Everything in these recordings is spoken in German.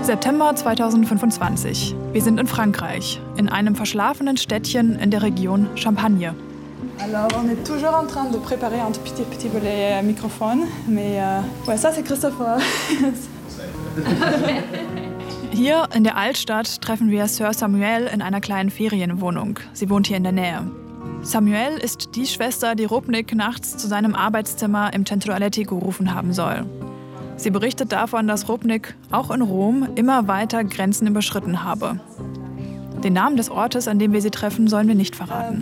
September 2025. Wir sind in Frankreich, in einem verschlafenen Städtchen in der Region Champagne. Alors, on est toujours en train de préparer un petit peu les microphones, mais ouais, ça c'est Christopher. Hier in der Altstadt treffen wir Sœur Samuel in einer kleinen Ferienwohnung. Sie wohnt hier in der Nähe. Samuel ist die Schwester, die Rupnik nachts zu seinem Arbeitszimmer im Centro Aletti gerufen haben soll. Sie berichtet davon, dass Rupnik auch in Rom immer weiter Grenzen überschritten habe. Den Namen des Ortes, an dem wir sie treffen, sollen wir nicht verraten.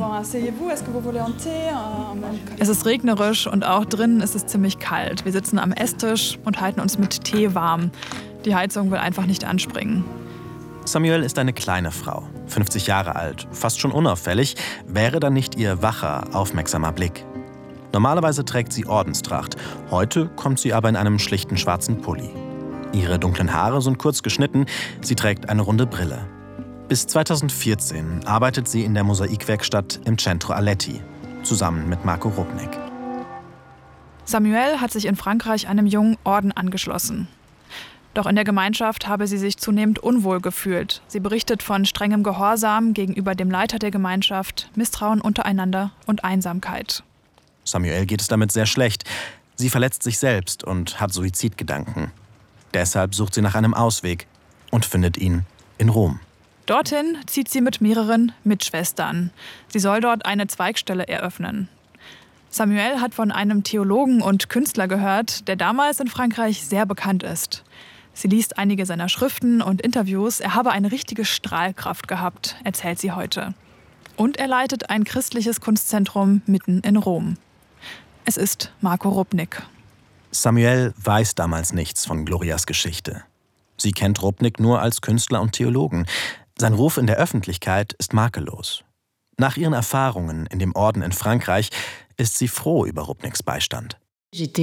Es ist regnerisch und auch drinnen ist es ziemlich kalt. Wir sitzen am Esstisch und halten uns mit Tee warm. Die Heizung will einfach nicht anspringen. Samuel ist eine kleine Frau, 50 Jahre alt, fast schon unauffällig, wäre da nicht ihr wacher, aufmerksamer Blick. Normalerweise trägt sie Ordenstracht, heute kommt sie aber in einem schlichten schwarzen Pulli. Ihre dunklen Haare sind kurz geschnitten, sie trägt eine runde Brille. Bis 2014 arbeitet sie in der Mosaikwerkstatt im Centro Aletti, zusammen mit Marco Rupnik. Samuel hat sich in Frankreich einem jungen Orden angeschlossen. Doch in der Gemeinschaft habe sie sich zunehmend unwohl gefühlt. Sie berichtet von strengem Gehorsam gegenüber dem Leiter der Gemeinschaft, Misstrauen untereinander und Einsamkeit. Samuel geht es damit sehr schlecht. Sie verletzt sich selbst und hat Suizidgedanken. Deshalb sucht sie nach einem Ausweg und findet ihn in Rom. Dorthin zieht sie mit mehreren Mitschwestern. Sie soll dort eine Zweigstelle eröffnen. Samuel hat von einem Theologen und Künstler gehört, der damals in Frankreich sehr bekannt ist. Sie liest einige seiner Schriften und Interviews. Er habe eine richtige Strahlkraft gehabt, erzählt sie heute. Und er leitet ein christliches Kunstzentrum mitten in Rom. Es ist Marco Rupnik. Samuel weiß damals nichts von Glorias Geschichte. Sie kennt Rupnik nur als Künstler und Theologen. Sein Ruf in der Öffentlichkeit ist makellos. Nach ihren Erfahrungen in dem Orden in Frankreich ist sie froh über Rupniks Beistand. In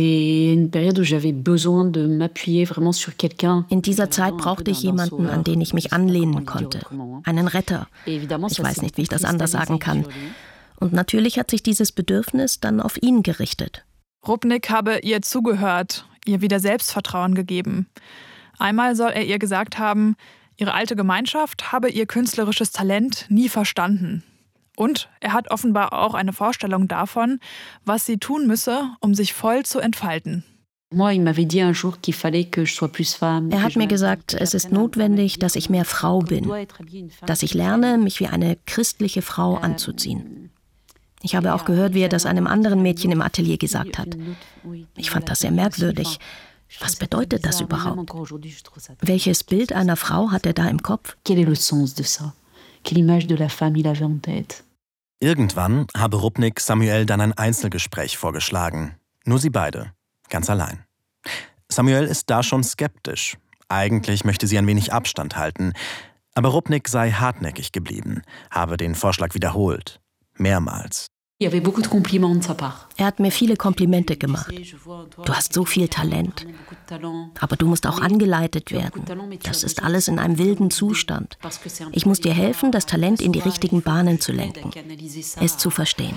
dieser Zeit brauchte ich jemanden, an den ich mich anlehnen konnte. Einen Retter. Ich weiß nicht, wie ich das anders sagen kann. Und natürlich hat sich dieses Bedürfnis dann auf ihn gerichtet. Rupnik habe ihr zugehört, ihr wieder Selbstvertrauen gegeben. Einmal soll er ihr gesagt haben, ihre alte Gemeinschaft habe ihr künstlerisches Talent nie verstanden. Und er hat offenbar auch eine Vorstellung davon, was sie tun müsse, um sich voll zu entfalten. Er hat mir gesagt, es ist notwendig, dass ich mehr Frau bin, dass ich lerne, mich wie eine christliche Frau anzuziehen. Ich habe auch gehört, wie er das einem anderen Mädchen im Atelier gesagt hat. Ich fand das sehr merkwürdig. Was bedeutet das überhaupt? Welches Bild einer Frau hat er da im Kopf? Irgendwann habe Rupnik Samuel dann ein Einzelgespräch vorgeschlagen. Nur sie beide, ganz allein. Samuel ist da schon skeptisch. Eigentlich möchte sie ein wenig Abstand halten. Aber Rupnik sei hartnäckig geblieben, habe den Vorschlag wiederholt. Mehrmals. Er hat mir viele Komplimente gemacht. Du hast so viel Talent. Aber du musst auch angeleitet werden. Das ist alles in einem wilden Zustand. Ich muss dir helfen, das Talent in die richtigen Bahnen zu lenken, es zu verstehen.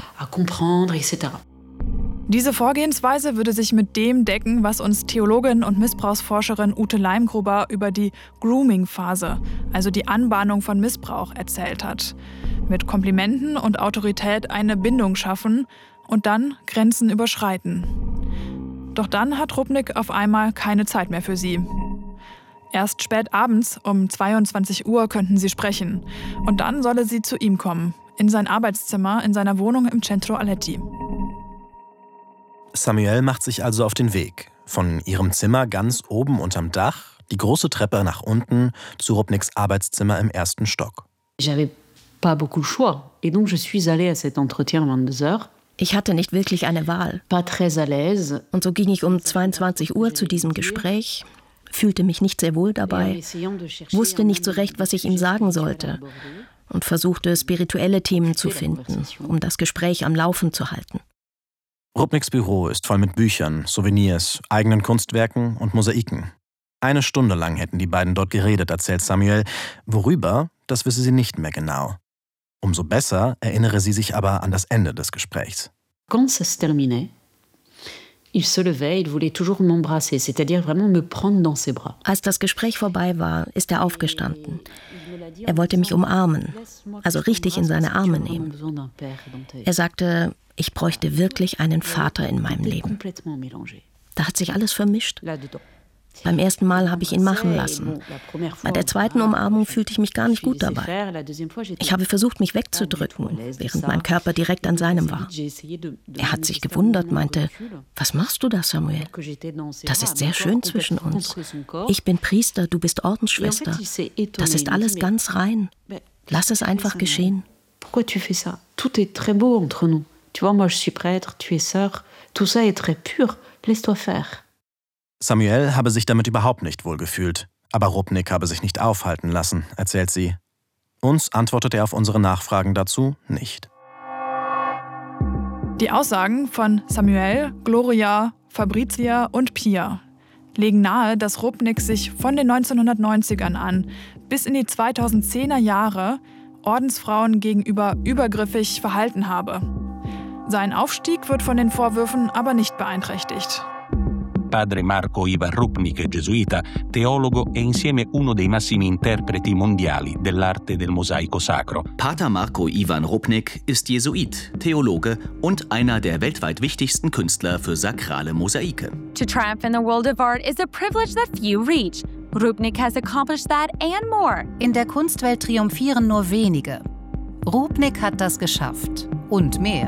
Diese Vorgehensweise würde sich mit dem decken, was uns Theologin und Missbrauchsforscherin Ute Leimgruber über die Grooming-Phase, also die Anbahnung von Missbrauch, erzählt hat. Mit Komplimenten und Autorität eine Bindung schaffen und dann Grenzen überschreiten. Doch dann hat Rupnik auf einmal keine Zeit mehr für sie. Erst spät abends um 22 Uhr könnten sie sprechen. Und dann solle sie zu ihm kommen, in sein Arbeitszimmer, in seiner Wohnung im Centro Aletti. Samuel macht sich also auf den Weg. Von ihrem Zimmer ganz oben unterm Dach, die große Treppe nach unten zu Rupniks Arbeitszimmer im 1. Stock. Ich hatte nicht wirklich eine Wahl. Und so ging ich um 22 Uhr zu diesem Gespräch, fühlte mich nicht sehr wohl dabei, wusste nicht so recht, was ich ihm sagen sollte und versuchte, spirituelle Themen zu finden, um das Gespräch am Laufen zu halten. Rupniks Büro ist voll mit Büchern, Souvenirs, eigenen Kunstwerken und Mosaiken. 1 Stunde lang hätten die beiden dort geredet, erzählt Samuel. Worüber, das wisse sie nicht mehr genau. Umso besser erinnere sie sich aber an das Ende des Gesprächs. Il se levait, il voulait toujours m'embrasser, c'est-à-dire vraiment me prendre dans ses bras. Als das Gespräch vorbei war, ist er aufgestanden. Er wollte mich umarmen, also richtig in seine Arme nehmen. Er sagte, ich bräuchte wirklich einen Vater in meinem Leben. Da hat sich alles vermischt. Beim ersten Mal habe ich ihn machen lassen. Bei der zweiten Umarmung fühlte ich mich gar nicht gut dabei. Ich habe versucht, mich wegzudrücken, während mein Körper direkt an seinem war. Er hat sich gewundert, meinte, was machst du da, Samuel? Das ist sehr schön zwischen uns. Ich bin Priester, du bist Ordensschwester. Das ist alles ganz rein. Lass es einfach geschehen. Pourquoi tu fais ça? Tout est très beau entre nous. Tu vois, moi je suis prêtre, tu es sœur. Tout ça est très pur. Laisse-toi faire. Samuel habe sich damit überhaupt nicht wohlgefühlt. Aber Rupnik habe sich nicht aufhalten lassen, erzählt sie. Uns antwortet er auf unsere Nachfragen dazu nicht. Die Aussagen von Samuel, Gloria, Fabrizia und Pia legen nahe, dass Rupnik sich von den 1990ern an bis in die 2010er Jahre Ordensfrauen gegenüber übergriffig verhalten habe. Sein Aufstieg wird von den Vorwürfen aber nicht beeinträchtigt. Padre Marco Ivan Rupnik, gesuita, teologo e insieme uno dei massimi interpreti mondiali dell'arte del mosaico sacro. Pater Marco Ivan Rupnik ist Jesuit, Theologe und einer der weltweit wichtigsten Künstler für sakrale Mosaike. To triumph in the world of art is a privilege that few reach. Rupnik has accomplished that and more. In der Kunstwelt triumphieren nur wenige. Rupnik hat das geschafft. Und mehr.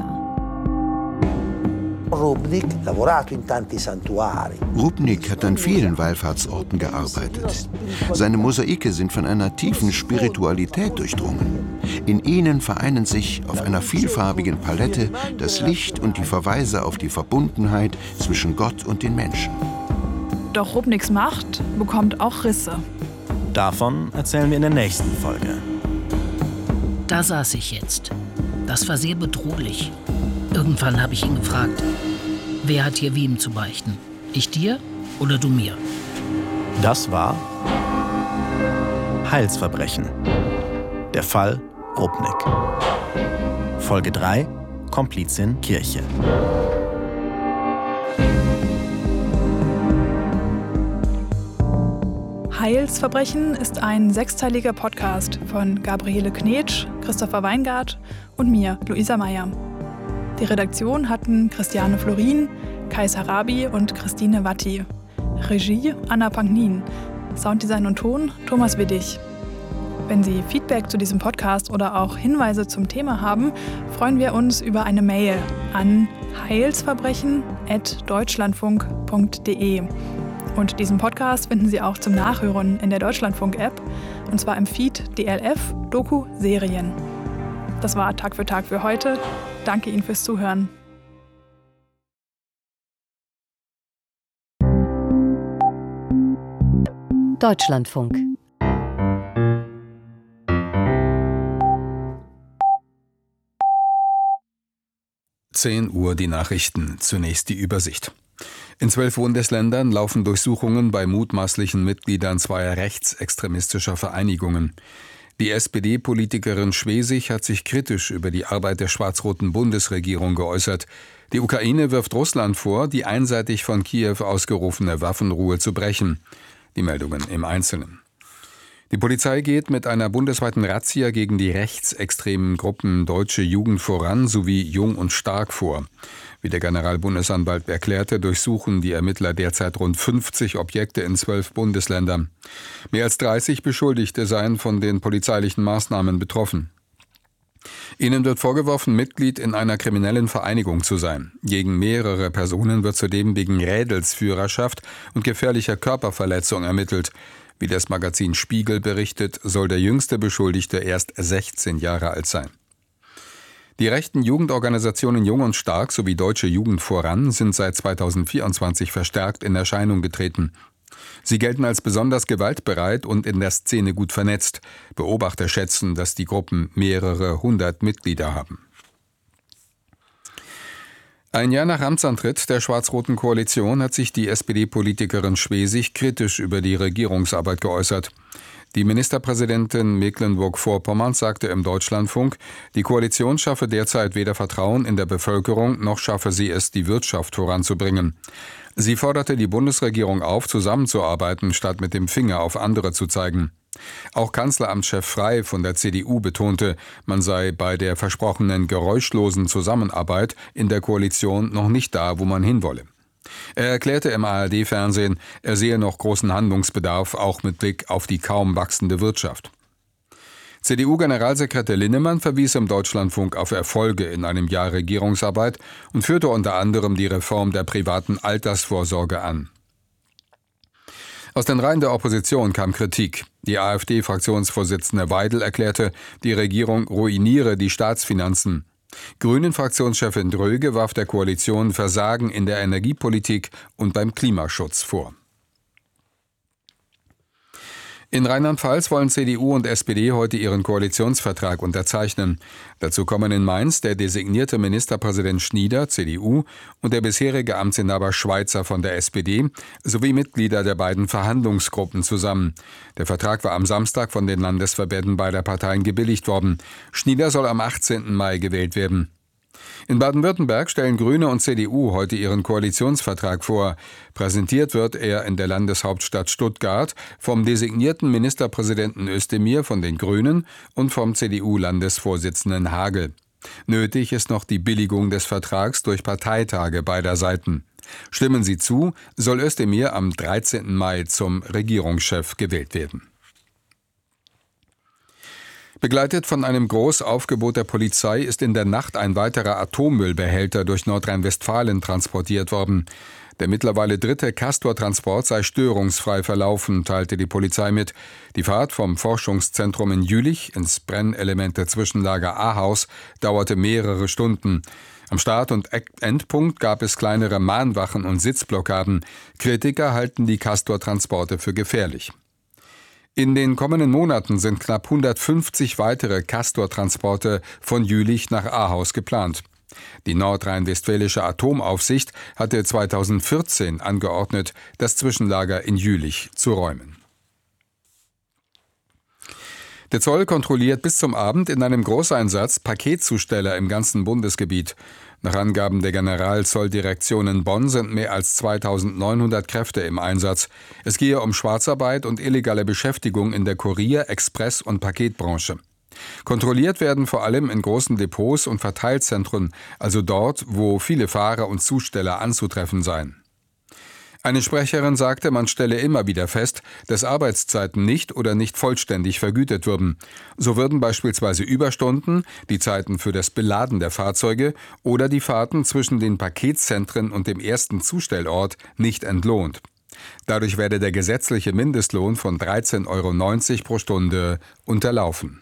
Rupnik hat an vielen Wallfahrtsorten gearbeitet. Seine Mosaike sind von einer tiefen Spiritualität durchdrungen. In ihnen vereinen sich auf einer vielfarbigen Palette das Licht und die Verweise auf die Verbundenheit zwischen Gott und den Menschen. Doch Rupniks Macht bekommt auch Risse. Davon erzählen wir in der nächsten Folge. Da saß ich jetzt. Das war sehr bedrohlich. Irgendwann habe ich ihn gefragt, wer hat hier wem zu beichten? Ich dir oder du mir? Das war Heilsverbrechen. Der Fall Rupnik. Folge 3: Komplizin Kirche. Heilsverbrechen ist ein 6-teiliger Podcast von Gabriele Knetsch, Christopher Weingart und mir, Luisa Meyer. Die Redaktion hatten Christiane Florin, Kais Harabi und Christine Watti. Regie Anna Pagnin. Sounddesign und Ton Thomas Widdig. Wenn Sie Feedback zu diesem Podcast oder auch Hinweise zum Thema haben, freuen wir uns über eine Mail an heilsverbrechen@deutschlandfunk.de. Und diesen Podcast finden Sie auch zum Nachhören in der Deutschlandfunk-App, und zwar im Feed DLF Doku Serien. Das war Tag für heute. Danke Ihnen fürs Zuhören. Deutschlandfunk. Uhr die Nachrichten, zunächst die Übersicht. In 12 Bundesländern laufen Durchsuchungen bei mutmaßlichen Mitgliedern zweier rechtsextremistischer Vereinigungen. Die SPD-Politikerin Schwesig hat sich kritisch über die Arbeit der schwarz-roten Bundesregierung geäußert. Die Ukraine wirft Russland vor, die einseitig von Kiew ausgerufene Waffenruhe zu brechen. Die Meldungen im Einzelnen. Die Polizei geht mit einer bundesweiten Razzia gegen die rechtsextremen Gruppen Deutsche Jugend voran sowie Jung und Stark vor. Wie der Generalbundesanwalt erklärte, durchsuchen die Ermittler derzeit rund 50 Objekte in 12 Bundesländern. Mehr als 30 Beschuldigte seien von den polizeilichen Maßnahmen betroffen. Ihnen wird vorgeworfen, Mitglied in einer kriminellen Vereinigung zu sein. Gegen mehrere Personen wird zudem wegen Rädelsführerschaft und gefährlicher Körperverletzung ermittelt. Wie das Magazin Spiegel berichtet, soll der jüngste Beschuldigte erst 16 Jahre alt sein. Die rechten Jugendorganisationen Jung und Stark sowie Deutsche Jugend voran sind seit 2024 verstärkt in Erscheinung getreten. Sie gelten als besonders gewaltbereit und in der Szene gut vernetzt. Beobachter schätzen, dass die Gruppen mehrere 100 Mitglieder haben. Ein Jahr nach Amtsantritt der schwarz-roten Koalition hat sich die SPD-Politikerin Schwesig kritisch über die Regierungsarbeit geäußert. Die Ministerpräsidentin Mecklenburg-Vorpommerns sagte im Deutschlandfunk, die Koalition schaffe derzeit weder Vertrauen in der Bevölkerung, noch schaffe sie es, die Wirtschaft voranzubringen. Sie forderte die Bundesregierung auf, zusammenzuarbeiten, statt mit dem Finger auf andere zu zeigen. Auch Kanzleramtschef Frey von der CDU betonte, man sei bei der versprochenen geräuschlosen Zusammenarbeit in der Koalition noch nicht da, wo man hinwolle. Er erklärte im ARD-Fernsehen, er sehe noch großen Handlungsbedarf, auch mit Blick auf die kaum wachsende Wirtschaft. CDU-Generalsekretär Linnemann verwies im Deutschlandfunk auf Erfolge in einem Jahr Regierungsarbeit und führte unter anderem die Reform der privaten Altersvorsorge an. Aus den Reihen der Opposition kam Kritik. Die AfD-Fraktionsvorsitzende Weidel erklärte, die Regierung ruiniere die Staatsfinanzen. Grünen-Fraktionschefin Dröge warf der Koalition Versagen in der Energiepolitik und beim Klimaschutz vor. In Rheinland-Pfalz wollen CDU und SPD heute ihren Koalitionsvertrag unterzeichnen. Dazu kommen in Mainz der designierte Ministerpräsident Schnieder, CDU, und der bisherige Amtsinhaber Schweizer von der SPD sowie Mitglieder der beiden Verhandlungsgruppen zusammen. Der Vertrag war am Samstag von den Landesverbänden beider Parteien gebilligt worden. Schnieder soll am 18. Mai gewählt werden. In Baden-Württemberg stellen Grüne und CDU heute ihren Koalitionsvertrag vor. Präsentiert wird er in der Landeshauptstadt Stuttgart vom designierten Ministerpräsidenten Özdemir von den Grünen und vom CDU-Landesvorsitzenden Hagel. Nötig ist noch die Billigung des Vertrags durch Parteitage beider Seiten. Stimmen sie zu, soll Özdemir am 13. Mai zum Regierungschef gewählt werden. Begleitet von einem Großaufgebot der Polizei ist in der Nacht ein weiterer Atommüllbehälter durch Nordrhein-Westfalen transportiert worden. Der mittlerweile 3. Castor-Transport sei störungsfrei verlaufen, teilte die Polizei mit. Die Fahrt vom Forschungszentrum in Jülich ins Brennelemente-Zwischenlager Ahaus dauerte mehrere Stunden. Am Start- und Endpunkt gab es kleinere Mahnwachen und Sitzblockaden. Kritiker halten die Castor-Transporte für gefährlich. In den kommenden Monaten sind knapp 150 weitere Castor-Transporte von Jülich nach Ahaus geplant. Die nordrhein-westfälische Atomaufsicht hatte 2014 angeordnet, das Zwischenlager in Jülich zu räumen. Der Zoll kontrolliert bis zum Abend in einem Großeinsatz Paketzusteller im ganzen Bundesgebiet. Nach Angaben der Generalzolldirektion in Bonn sind mehr als 2.900 Kräfte im Einsatz. Es gehe um Schwarzarbeit und illegale Beschäftigung in der Kurier-, Express- und Paketbranche. Kontrolliert werden vor allem in großen Depots und Verteilzentren, also dort, wo viele Fahrer und Zusteller anzutreffen seien. Eine Sprecherin sagte, man stelle immer wieder fest, dass Arbeitszeiten nicht oder nicht vollständig vergütet würden. So würden beispielsweise Überstunden, die Zeiten für das Beladen der Fahrzeuge oder die Fahrten zwischen den Paketzentren und dem ersten Zustellort nicht entlohnt. Dadurch werde der gesetzliche Mindestlohn von 13,90 € pro Stunde unterlaufen.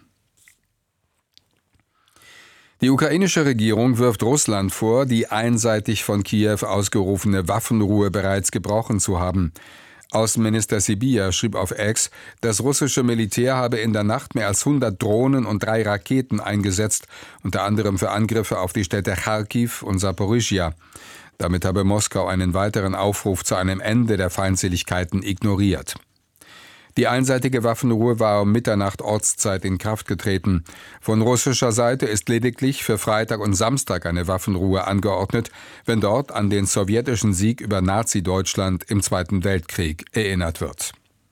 Die ukrainische Regierung wirft Russland vor, die einseitig von Kiew ausgerufene Waffenruhe bereits gebrochen zu haben. Außenminister Sybiha schrieb auf X, das russische Militär habe in der Nacht mehr als 100 Drohnen und 3 Raketen eingesetzt, unter anderem für Angriffe auf die Städte Charkiw und Saporischschja. Damit habe Moskau einen weiteren Aufruf zu einem Ende der Feindseligkeiten ignoriert. Die einseitige Waffenruhe war um Mitternacht Ortszeit in Kraft getreten. Von russischer Seite ist lediglich für Freitag und Samstag eine Waffenruhe angeordnet, wenn dort an den sowjetischen Sieg über Nazi-Deutschland im Zweiten Weltkrieg erinnert wird.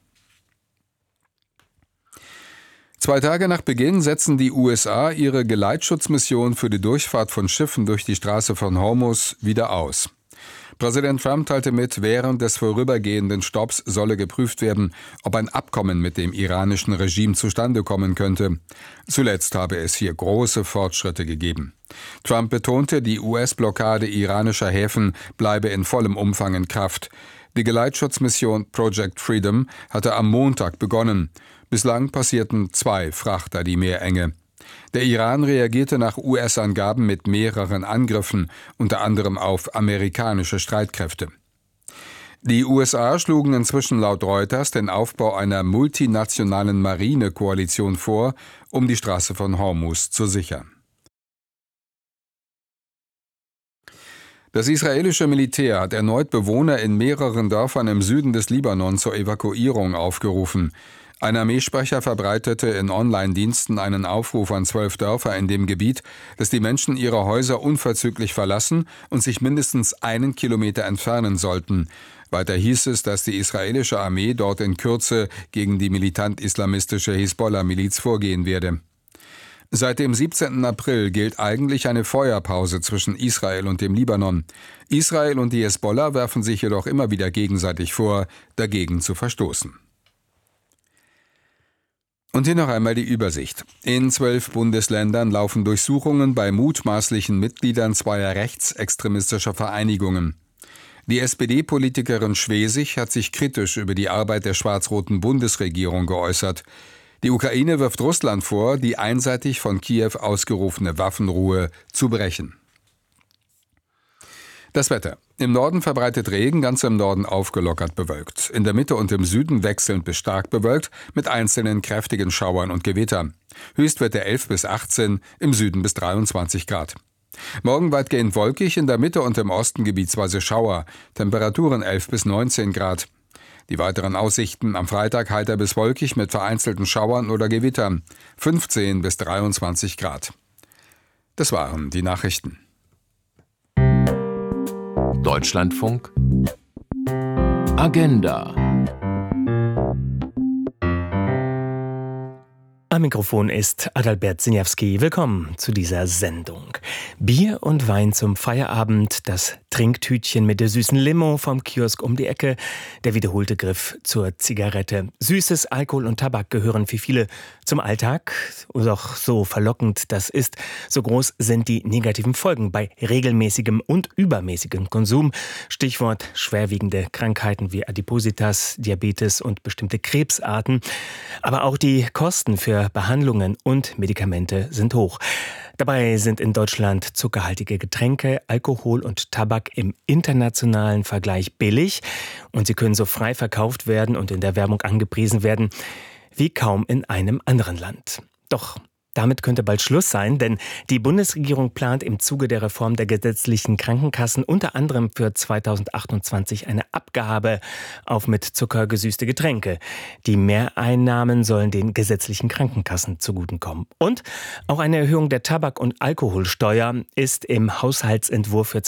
2 Tage nach Beginn setzen die USA ihre Geleitschutzmission für die Durchfahrt von Schiffen durch die Straße von Hormuz wieder aus. Präsident Trump teilte mit, während des vorübergehenden Stopps solle geprüft werden, ob ein Abkommen mit dem iranischen Regime zustande kommen könnte. Zuletzt habe es hier große Fortschritte gegeben. Trump betonte, die US-Blockade iranischer Häfen bleibe in vollem Umfang in Kraft. Die Geleitschutzmission Project Freedom hatte am Montag begonnen. Bislang passierten 2 Frachter die Meerenge. Der Iran reagierte nach US-Angaben mit mehreren Angriffen, unter anderem auf amerikanische Streitkräfte. Die USA schlugen inzwischen laut Reuters den Aufbau einer multinationalen Marinekoalition vor, um die Straße von Hormuz zu sichern. Das israelische Militär hat erneut Bewohner in mehreren Dörfern im Süden des Libanon zur Evakuierung aufgerufen. Ein Armeesprecher verbreitete in Online-Diensten einen Aufruf an 12 Dörfer in dem Gebiet, dass die Menschen ihre Häuser unverzüglich verlassen und sich mindestens 1 Kilometer entfernen sollten. Weiter hieß es, dass die israelische Armee dort in Kürze gegen die militant-islamistische Hisbollah-Miliz vorgehen werde. Seit dem 17. April gilt eigentlich eine Feuerpause zwischen Israel und dem Libanon. Israel und die Hisbollah werfen sich jedoch immer wieder gegenseitig vor, dagegen zu verstoßen. Und hier noch einmal die Übersicht. In 12 Bundesländern laufen Durchsuchungen bei mutmaßlichen Mitgliedern zweier rechtsextremistischer Vereinigungen. Die SPD-Politikerin Schwesig hat sich kritisch über die Arbeit der schwarz-roten Bundesregierung geäußert. Die Ukraine wirft Russland vor, die einseitig von Kiew ausgerufene Waffenruhe zu brechen. Das Wetter. Im Norden verbreitet Regen, ganz im Norden aufgelockert bewölkt. In der Mitte und im Süden wechselnd bis stark bewölkt, mit einzelnen kräftigen Schauern und Gewittern. Höchstwerte 11 bis 18, im Süden bis 23 Grad. Morgen weitgehend wolkig, in der Mitte und im Osten gebietsweise Schauer. Temperaturen 11 bis 19 Grad. Die weiteren Aussichten: am Freitag heiter bis wolkig mit vereinzelten Schauern oder Gewittern. 15 bis 23 Grad. Das waren die Nachrichten. Deutschlandfunk Agenda. Am Mikrofon ist Adalbert Siniawski. Willkommen zu dieser Sendung. Bier und Wein zum Feierabend, das Trinktütchen mit der süßen Limo vom Kiosk um die Ecke, der wiederholte Griff zur Zigarette. Süßes, Alkohol und Tabak gehören für viele zum Alltag. Doch so verlockend das ist, so groß sind die negativen Folgen bei regelmäßigem und übermäßigem Konsum. Stichwort schwerwiegende Krankheiten wie Adipositas, Diabetes und bestimmte Krebsarten. Aber auch die Kosten für Behandlungen und Medikamente sind hoch. Dabei sind in Deutschland zuckerhaltige Getränke, Alkohol und Tabak im internationalen Vergleich billig und sie können so frei verkauft werden und in der Werbung angepriesen werden wie kaum in einem anderen Land. Doch damit könnte bald Schluss sein, denn die Bundesregierung plant im Zuge der Reform der gesetzlichen Krankenkassen unter anderem für 2028 eine Abgabe auf mit Zucker gesüßte Getränke. Die Mehreinnahmen sollen den gesetzlichen Krankenkassen zugutekommen. Und auch eine Erhöhung der Tabak- und Alkoholsteuer ist im Haushaltsentwurf für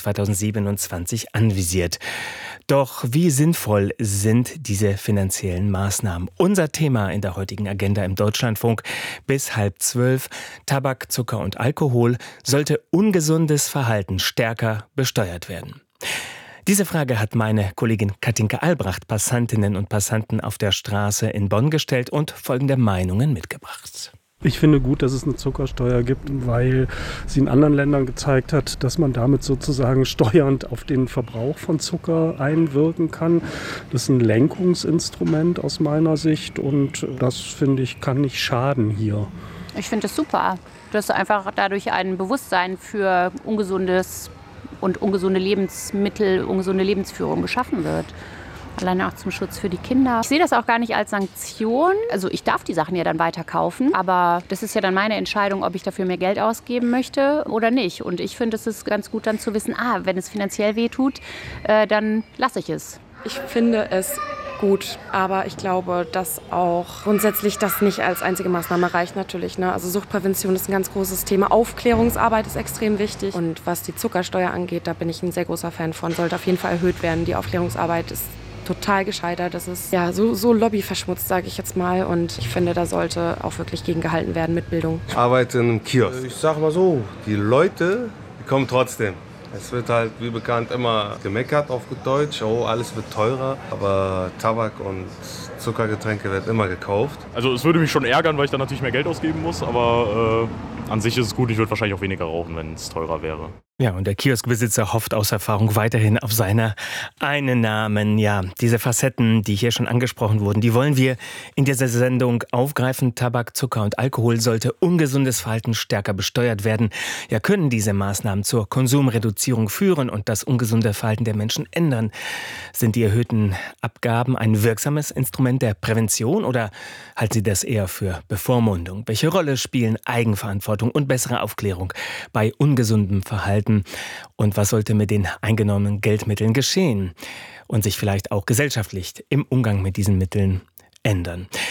2027 anvisiert. Doch wie sinnvoll sind diese finanziellen Maßnahmen? Unser Thema in der heutigen Agenda im Deutschlandfunk bis 11:30. Tabak, Zucker und Alkohol sollte ungesundes Verhalten stärker besteuert werden. Diese Frage hat meine Kollegin Katinka Albrecht Passantinnen und Passanten auf der Straße in Bonn gestellt und folgende Meinungen mitgebracht. Ich finde gut, dass es eine Zuckersteuer gibt, weil sie in anderen Ländern gezeigt hat, dass man damit sozusagen steuernd auf den Verbrauch von Zucker einwirken kann. Das ist ein Lenkungsinstrument aus meiner Sicht und das, finde ich, kann nicht schaden hier. Ich finde es super, dass einfach dadurch ein Bewusstsein für ungesundes und ungesunde Lebensmittel, ungesunde Lebensführung geschaffen wird. Alleine auch zum Schutz für die Kinder. Ich sehe das auch gar nicht als Sanktion. Also ich darf die Sachen ja dann weiter kaufen, aber das ist ja dann meine Entscheidung, ob ich dafür mehr Geld ausgeben möchte oder nicht. Und ich finde, es ist ganz gut dann zu wissen, wenn es finanziell wehtut, dann lasse ich es. Ich finde es gut, aber ich glaube, dass auch grundsätzlich das nicht als einzige Maßnahme reicht natürlich. Ne? Also Suchtprävention ist ein ganz großes Thema. Aufklärungsarbeit ist extrem wichtig. Und was die Zuckersteuer angeht, da bin ich ein sehr großer Fan von. Sollte auf jeden Fall erhöht werden. Die Aufklärungsarbeit ist total gescheitert. Das ist ja so lobbyverschmutzt, sage ich jetzt mal. Und ich finde, da sollte auch wirklich gegengehalten werden mit Bildung. Ich arbeite in einem Kiosk. Ich sag mal so, die Leute, die kommen trotzdem. Es wird halt, wie bekannt, immer gemeckert auf gut Deutsch. Oh, alles wird teurer. Aber Tabak und Zuckergetränke werden immer gekauft. Also es würde mich schon ärgern, weil ich dann natürlich mehr Geld ausgeben muss. Aber an sich ist es gut. Ich würde wahrscheinlich auch weniger rauchen, wenn es teurer wäre. Ja, und der Kioskbesitzer hofft aus Erfahrung weiterhin auf seine Einnahmen. Ja, diese Facetten, die hier schon angesprochen wurden, die wollen wir in dieser Sendung aufgreifen. Tabak, Zucker und Alkohol sollte ungesundes Verhalten stärker besteuert werden. Ja, können diese Maßnahmen zur Konsumreduzierung führen und das ungesunde Verhalten der Menschen ändern? Sind die erhöhten Abgaben ein wirksames Instrument der Prävention oder halten Sie das eher für Bevormundung? Welche Rolle spielen Eigenverantwortung und bessere Aufklärung bei ungesundem Verhalten? Und was sollte mit den eingenommenen Geldmitteln geschehen und sich vielleicht auch gesellschaftlich im Umgang mit diesen Mitteln ändern?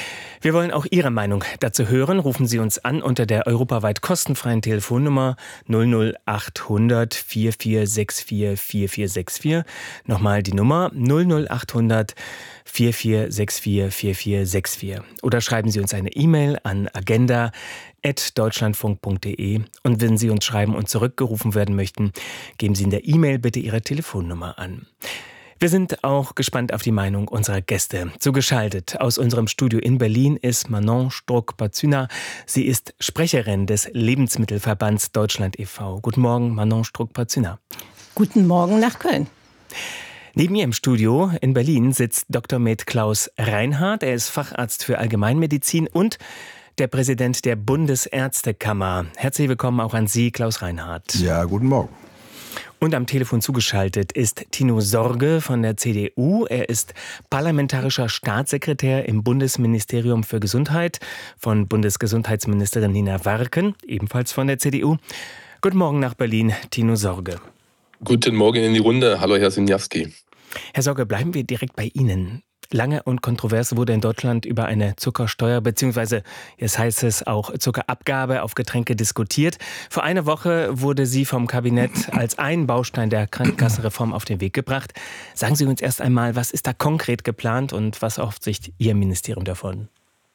Wir wollen auch Ihre Meinung dazu hören. Rufen Sie uns an unter der europaweit kostenfreien Telefonnummer 00800 4464 4464. Nochmal die Nummer 00800 4464 4464. Oder schreiben Sie uns eine E-Mail an agenda@deutschlandfunk.de. Und wenn Sie uns schreiben und zurückgerufen werden möchten, geben Sie in der E-Mail bitte Ihre Telefonnummer an. Wir sind auch gespannt auf die Meinung unserer Gäste. Zugeschaltet aus unserem Studio in Berlin ist Manon Struck-Pazuna. Sie ist Sprecherin des Lebensmittelverbands Deutschland e.V. Guten Morgen, Manon Struck-Pazuna. Guten Morgen nach Köln. Neben mir im Studio in Berlin sitzt Dr. med. Klaus Reinhardt. Er ist Facharzt für Allgemeinmedizin und der Präsident der Bundesärztekammer. Herzlich willkommen auch an Sie, Klaus Reinhardt. Ja, guten Morgen. Und am Telefon zugeschaltet ist Tino Sorge von der CDU. Er ist parlamentarischer Staatssekretär im Bundesministerium für Gesundheit von Bundesgesundheitsministerin Nina Warken, ebenfalls von der CDU. Guten Morgen nach Berlin, Tino Sorge. Guten Morgen in die Runde. Hallo, Herr Siniawski. Herr Sorge, bleiben wir direkt bei Ihnen. Lange und kontrovers wurde in Deutschland über eine Zuckersteuer bzw. jetzt heißt es auch Zuckerabgabe auf Getränke diskutiert. Vor einer Woche wurde sie vom Kabinett als ein Baustein der Krankenkassenreform auf den Weg gebracht. Sagen Sie uns erst einmal, was ist da konkret geplant und was erhofft sich Ihr Ministerium davon?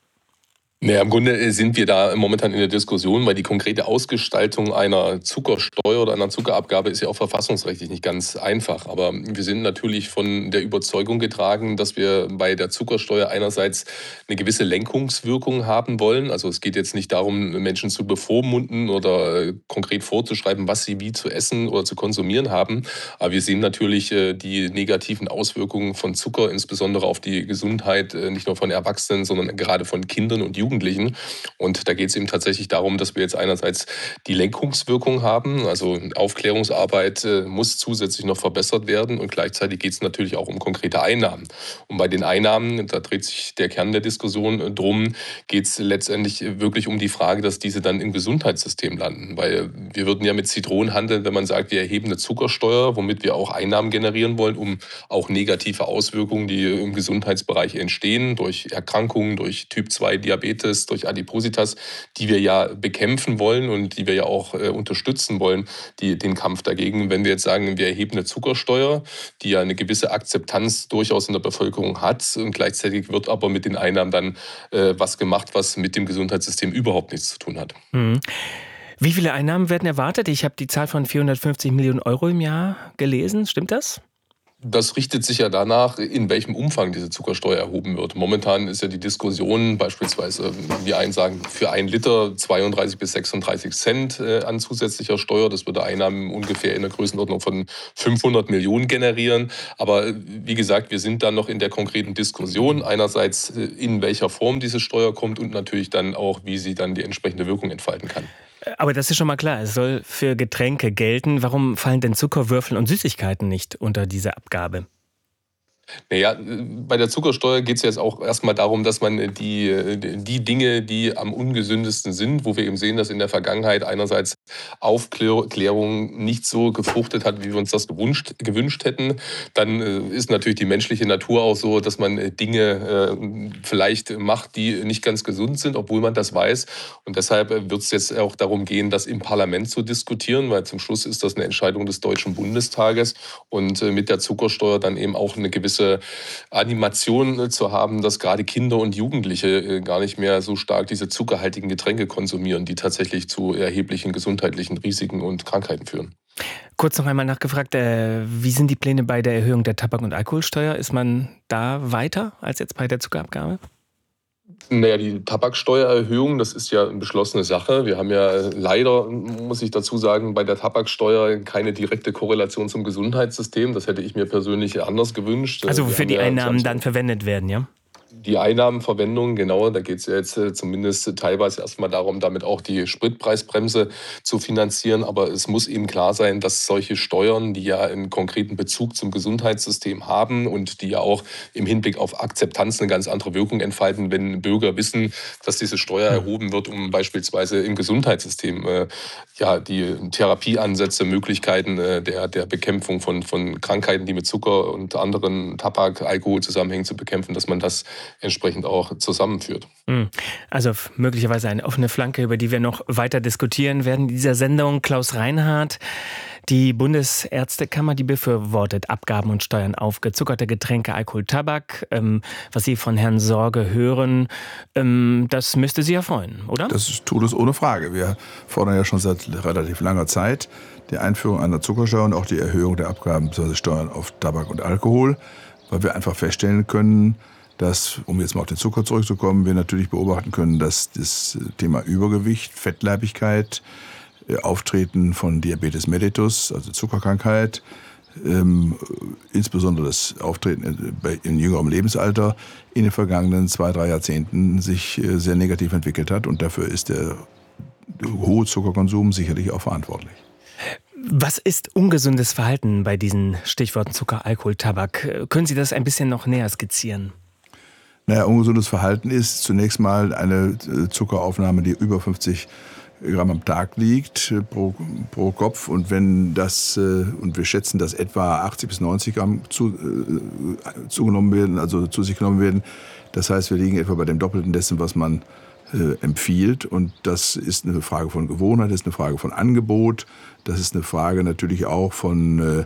Naja, im Grunde sind wir da momentan in der Diskussion, weil die konkrete Ausgestaltung einer Zuckersteuer oder einer Zuckerabgabe ist ja auch verfassungsrechtlich nicht ganz einfach. Aber wir sind natürlich von der Überzeugung getragen, dass wir bei der Zuckersteuer einerseits eine gewisse Lenkungswirkung haben wollen. Also es geht jetzt nicht darum, Menschen zu bevormunden oder konkret vorzuschreiben, was sie wie zu essen oder zu konsumieren haben. Aber wir sehen natürlich die negativen Auswirkungen von Zucker, insbesondere auf die Gesundheit, nicht nur von Erwachsenen, sondern gerade von Kindern und Jugendlichen. Und da geht es eben tatsächlich darum, dass wir jetzt einerseits die Lenkungswirkung haben, also Aufklärungsarbeit muss zusätzlich noch verbessert werden und gleichzeitig geht es natürlich auch um konkrete Einnahmen. Und bei den Einnahmen, da dreht sich der Kern der Diskussion drum, geht es letztendlich wirklich um die Frage, dass diese dann im Gesundheitssystem landen. Weil wir würden ja mit Zitronen handeln, wenn man sagt, wir erheben eine Zuckersteuer, womit wir auch Einnahmen generieren wollen, um auch negative Auswirkungen, die im Gesundheitsbereich entstehen, durch Erkrankungen, durch Typ-2-Diabetes, durch Adipositas, die wir ja bekämpfen wollen und die wir ja auch unterstützen wollen, den Kampf dagegen. Wenn wir jetzt sagen, wir erheben eine Zuckersteuer, die ja eine gewisse Akzeptanz durchaus in der Bevölkerung hat und gleichzeitig wird aber mit den Einnahmen dann was gemacht, was mit dem Gesundheitssystem überhaupt nichts zu tun hat. Mhm. Wie viele Einnahmen werden erwartet? Ich habe die Zahl von 450 Millionen Euro im Jahr gelesen. Stimmt das? Das richtet sich ja danach, in welchem Umfang diese Zuckersteuer erhoben wird. Momentan ist ja die Diskussion beispielsweise, die einen sagen, für 1 Liter 32 bis 36 Cent an zusätzlicher Steuer. Das würde Einnahmen ungefähr in der Größenordnung von 500 Millionen generieren. Aber wie gesagt, wir sind dann noch in der konkreten Diskussion. Einerseits, in welcher Form diese Steuer kommt und natürlich dann auch, wie sie dann die entsprechende Wirkung entfalten kann. Aber das ist schon mal klar, es soll für Getränke gelten. Warum fallen denn Zuckerwürfel und Süßigkeiten nicht unter diese Abgabe? Naja, bei der Zuckersteuer geht es jetzt auch erstmal darum, dass man die Dinge, die am ungesündesten sind, wo wir eben sehen, dass in der Vergangenheit einerseits Aufklärung nicht so gefruchtet hat, wie wir uns das gewünscht hätten. Dann ist natürlich die menschliche Natur auch so, dass man Dinge vielleicht macht, die nicht ganz gesund sind, obwohl man das weiß. Und deshalb wird es jetzt auch darum gehen, das im Parlament zu diskutieren, weil zum Schluss ist das eine Entscheidung des Deutschen Bundestages und mit der Zuckersteuer dann eben auch eine gewisse Animation zu haben, dass gerade Kinder und Jugendliche gar nicht mehr so stark diese zuckerhaltigen Getränke konsumieren, die tatsächlich zu erheblichen gesundheitlichen Risiken und Krankheiten führen. Kurz noch einmal nachgefragt, wie sind die Pläne bei der Erhöhung der Tabak- und Alkoholsteuer? Ist man da weiter als jetzt bei der Zuckerabgabe? Naja, die Tabaksteuererhöhung, das ist ja eine beschlossene Sache. Wir haben ja leider, muss ich dazu sagen, bei der Tabaksteuer keine direkte Korrelation zum Gesundheitssystem. Das hätte ich mir persönlich anders gewünscht. Also wofür die Einnahmen dann verwendet werden, ja? Die Einnahmenverwendung, genau, da geht es ja jetzt zumindest teilweise erstmal darum, damit auch die Spritpreisbremse zu finanzieren. Aber es muss eben klar sein, dass solche Steuern, die ja einen konkreten Bezug zum Gesundheitssystem haben und die ja auch im Hinblick auf Akzeptanz eine ganz andere Wirkung entfalten, wenn Bürger wissen, dass diese Steuer erhoben wird, um beispielsweise im Gesundheitssystem die Therapieansätze, Möglichkeiten der Bekämpfung von Krankheiten, die mit Zucker und anderen Tabak, Alkohol zusammenhängen, zu bekämpfen, dass man das entsprechend auch zusammenführt. Also möglicherweise eine offene Flanke, über die wir noch weiter diskutieren werden in dieser Sendung. Klaus Reinhardt, die Bundesärztekammer, die befürwortet Abgaben und Steuern auf gezuckerte Getränke, Alkohol, Tabak. Was Sie von Herrn Sorge hören, das müsste Sie ja freuen, oder? Das tut es ohne Frage. Wir fordern ja schon seit relativ langer Zeit die Einführung einer Zuckersteuer und auch die Erhöhung der Abgaben bzw. Steuern auf Tabak und Alkohol, weil wir einfach feststellen können, dass, um jetzt mal auf den Zucker zurückzukommen, wir natürlich beobachten können, dass das Thema Übergewicht, Fettleibigkeit, Auftreten von Diabetes mellitus, also Zuckerkrankheit, insbesondere das Auftreten in jüngerem Lebensalter in den vergangenen 2-3 Jahrzehnten sich sehr negativ entwickelt hat. Und dafür ist der hohe Zuckerkonsum sicherlich auch verantwortlich. Was ist ungesundes Verhalten bei diesen Stichworten Zucker, Alkohol, Tabak? Können Sie das ein bisschen noch näher skizzieren? Naja, ungesundes Verhalten ist zunächst mal eine Zuckeraufnahme, die über 50 Gramm am Tag liegt pro Kopf. Und wenn das, und wir schätzen, dass etwa 80 bis 90 Gramm zugenommen werden, also zu sich genommen werden. Das heißt, wir liegen etwa bei dem Doppelten dessen, was man empfiehlt. Und das ist eine Frage von Gewohnheit, das ist eine Frage von Angebot, das ist eine Frage natürlich auch von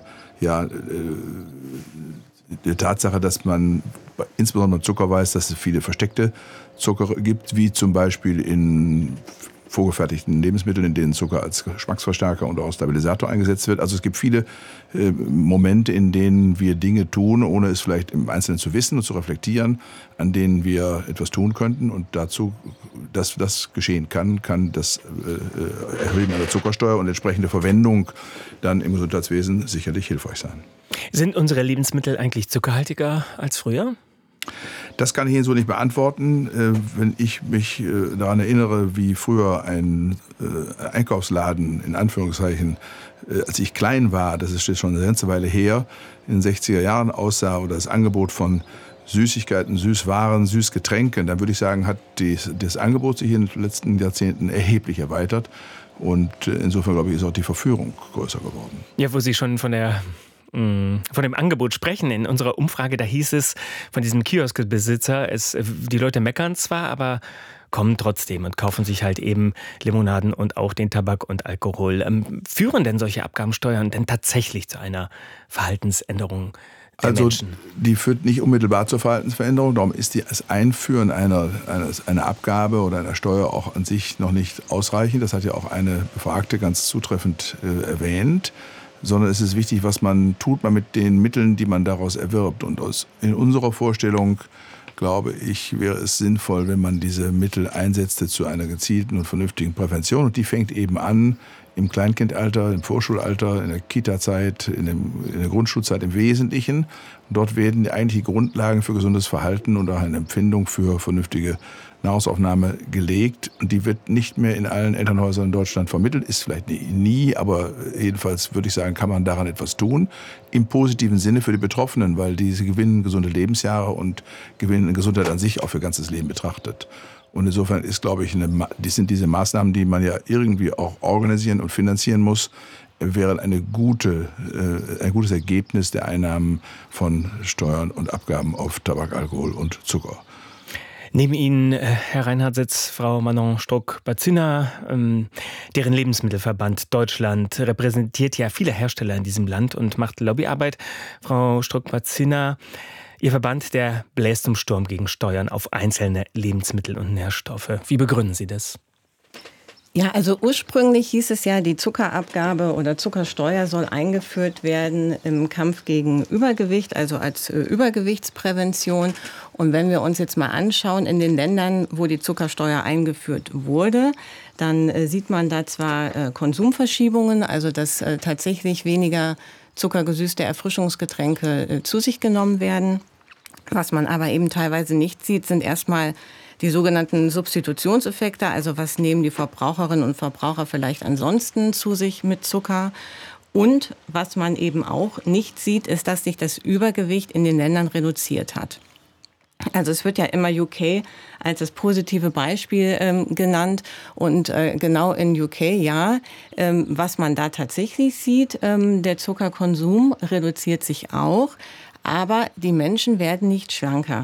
der Tatsache, dass man insbesondere beim Zucker weiß, dass es viele versteckte Zucker gibt, wie zum Beispiel in vorgefertigten Lebensmitteln, in denen Zucker als Geschmacksverstärker und auch Stabilisator eingesetzt wird. Also es gibt viele Momente, in denen wir Dinge tun, ohne es vielleicht im Einzelnen zu wissen und zu reflektieren, an denen wir etwas tun könnten. Und dazu, dass das geschehen kann das Erhöhen einer Zuckersteuer und entsprechende Verwendung dann im Gesundheitswesen sicherlich hilfreich sein. Sind unsere Lebensmittel eigentlich zuckerhaltiger als früher? Das kann ich Ihnen so nicht beantworten. Wenn ich mich daran erinnere, wie früher ein Einkaufsladen, in Anführungszeichen, als ich klein war, das ist jetzt schon eine ganze Weile her, in den 60er Jahren aussah, oder das Angebot von Süßigkeiten, Süßwaren, Süßgetränken, dann würde ich sagen, hat das Angebot sich in den letzten Jahrzehnten erheblich erweitert. Und insofern, glaube ich, ist auch die Verführung größer geworden. Ja, wo Sie schon von dem Angebot sprechen. In unserer Umfrage, da hieß es von diesem Kioskbesitzer, die Leute meckern zwar, aber kommen trotzdem und kaufen sich halt eben Limonaden und auch den Tabak und Alkohol. Führen denn solche Abgabensteuern denn tatsächlich zu einer Verhaltensänderung der Menschen? Die führt nicht unmittelbar zur Verhaltensveränderung. Darum ist das Einführen einer Abgabe oder einer Steuer auch an sich noch nicht ausreichend. Das hat ja auch eine Befragte ganz zutreffend erwähnt. Sondern es ist wichtig, was man tut, mit den Mitteln, die man daraus erwirbt. Und in unserer Vorstellung, glaube ich, wäre es sinnvoll, wenn man diese Mittel einsetzte zu einer gezielten und vernünftigen Prävention. Und die fängt eben an im Kleinkindalter, im Vorschulalter, in der Kita-Zeit, in der Grundschulzeit im Wesentlichen. Und dort werden eigentlich die Grundlagen für gesundes Verhalten und auch eine Empfindung für vernünftige Nahrungsaufnahme gelegt. Und die wird nicht mehr in allen Elternhäusern in Deutschland vermittelt. Ist vielleicht nie, aber jedenfalls würde ich sagen, kann man daran etwas tun. Im positiven Sinne für die Betroffenen, weil diese gewinnen gesunde Lebensjahre und gewinnen Gesundheit an sich auch für ganzes Leben betrachtet. Und insofern ist, glaube ich, sind diese Maßnahmen, die man ja irgendwie auch organisieren und finanzieren muss, wären ein gutes Ergebnis der Einnahmen von Steuern und Abgaben auf Tabak, Alkohol und Zucker. Neben Ihnen, Herr Reinhardt, sitzt Frau Manon Struck-Bazina, deren Lebensmittelverband Deutschland repräsentiert ja viele Hersteller in diesem Land und macht Lobbyarbeit. Frau Struck-Bazina, Ihr Verband, der bläst zum Sturm gegen Steuern auf einzelne Lebensmittel und Nährstoffe. Wie begründen Sie das? Ja, also ursprünglich hieß es ja, die Zuckerabgabe oder Zuckersteuer soll eingeführt werden im Kampf gegen Übergewicht, also als Übergewichtsprävention. Und wenn wir uns jetzt mal anschauen, in den Ländern, wo die Zuckersteuer eingeführt wurde, dann sieht man da zwar Konsumverschiebungen, also dass tatsächlich weniger zuckergesüßte Erfrischungsgetränke zu sich genommen werden. Was man aber eben teilweise nicht sieht, sind erstmal die sogenannten Substitutionseffekte, also was nehmen die Verbraucherinnen und Verbraucher vielleicht ansonsten zu sich mit Zucker. Und was man eben auch nicht sieht, ist, dass sich das Übergewicht in den Ländern reduziert hat. Also es wird ja immer UK als das positive Beispiel genannt und genau in UK, ja, was man da tatsächlich sieht, der Zuckerkonsum reduziert sich auch, aber die Menschen werden nicht schlanker.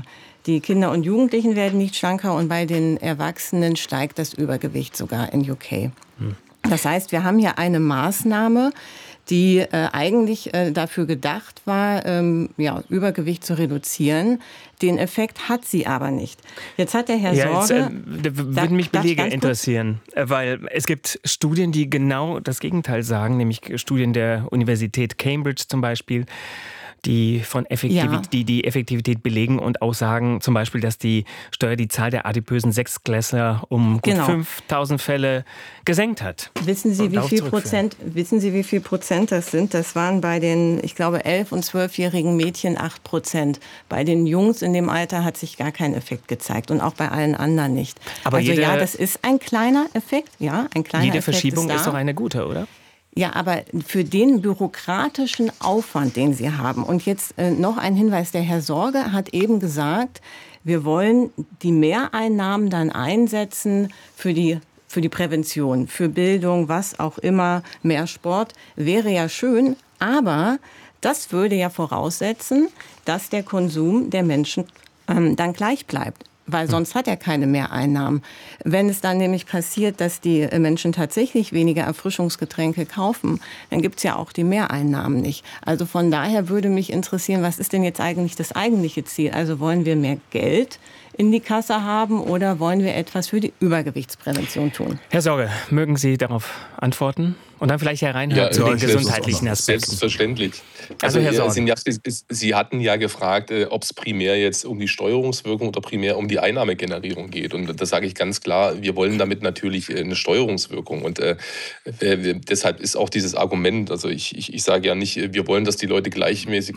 Die Kinder und Jugendlichen werden nicht schlanker und bei den Erwachsenen steigt das Übergewicht sogar in UK. Das heißt, wir haben hier eine Maßnahme, die eigentlich dafür gedacht war, Übergewicht zu reduzieren. Den Effekt hat sie aber nicht. Jetzt hat der Herr Sorge... Würde mich Belege interessieren, weil es gibt Studien, die genau das Gegenteil sagen, nämlich Studien der Universität Cambridge zum Beispiel, die die Effektivität belegen und auch sagen zum Beispiel, dass die Steuer die Zahl der adipösen Sechsklässler um gut 5.000 Fälle gesenkt hat. Wissen Sie, wie viel Prozent das sind? Das waren bei den, ich glaube, 11- und 12-jährigen Mädchen 8%. Bei den Jungs in dem Alter hat sich gar kein Effekt gezeigt und auch bei allen anderen nicht. Aber das ist ein kleiner Effekt. Jede Verschiebung ist doch eine gute, oder? Ja, aber für den bürokratischen Aufwand, den Sie haben. Und jetzt noch ein Hinweis. Der Herr Sorge hat eben gesagt, wir wollen die Mehreinnahmen dann einsetzen für die Prävention, für Bildung, was auch immer. Mehr Sport wäre ja schön, aber das würde ja voraussetzen, dass der Konsum der Menschen dann gleich bleibt. Weil sonst hat er keine Mehreinnahmen. Wenn es dann nämlich passiert, dass die Menschen tatsächlich weniger Erfrischungsgetränke kaufen, dann gibt es ja auch die Mehreinnahmen nicht. Also von daher würde mich interessieren, was ist denn jetzt eigentlich das eigentliche Ziel? Also wollen wir mehr Geld in die Kasse haben oder wollen wir etwas für die Übergewichtsprävention tun? Herr Sorge, mögen Sie darauf antworten? Und dann vielleicht Herr Reinhardt zu den gesundheitlichen Aspekten. Selbstverständlich. Also Herr Sorge. Sie hatten ja gefragt, ob es primär jetzt um die Steuerungswirkung oder primär um die Einnahmegenerierung geht. Und das sage ich ganz klar, wir wollen damit natürlich eine Steuerungswirkung. Und deshalb ist auch dieses Argument, also ich sage ja nicht, wir wollen, dass die Leute gleichmäßig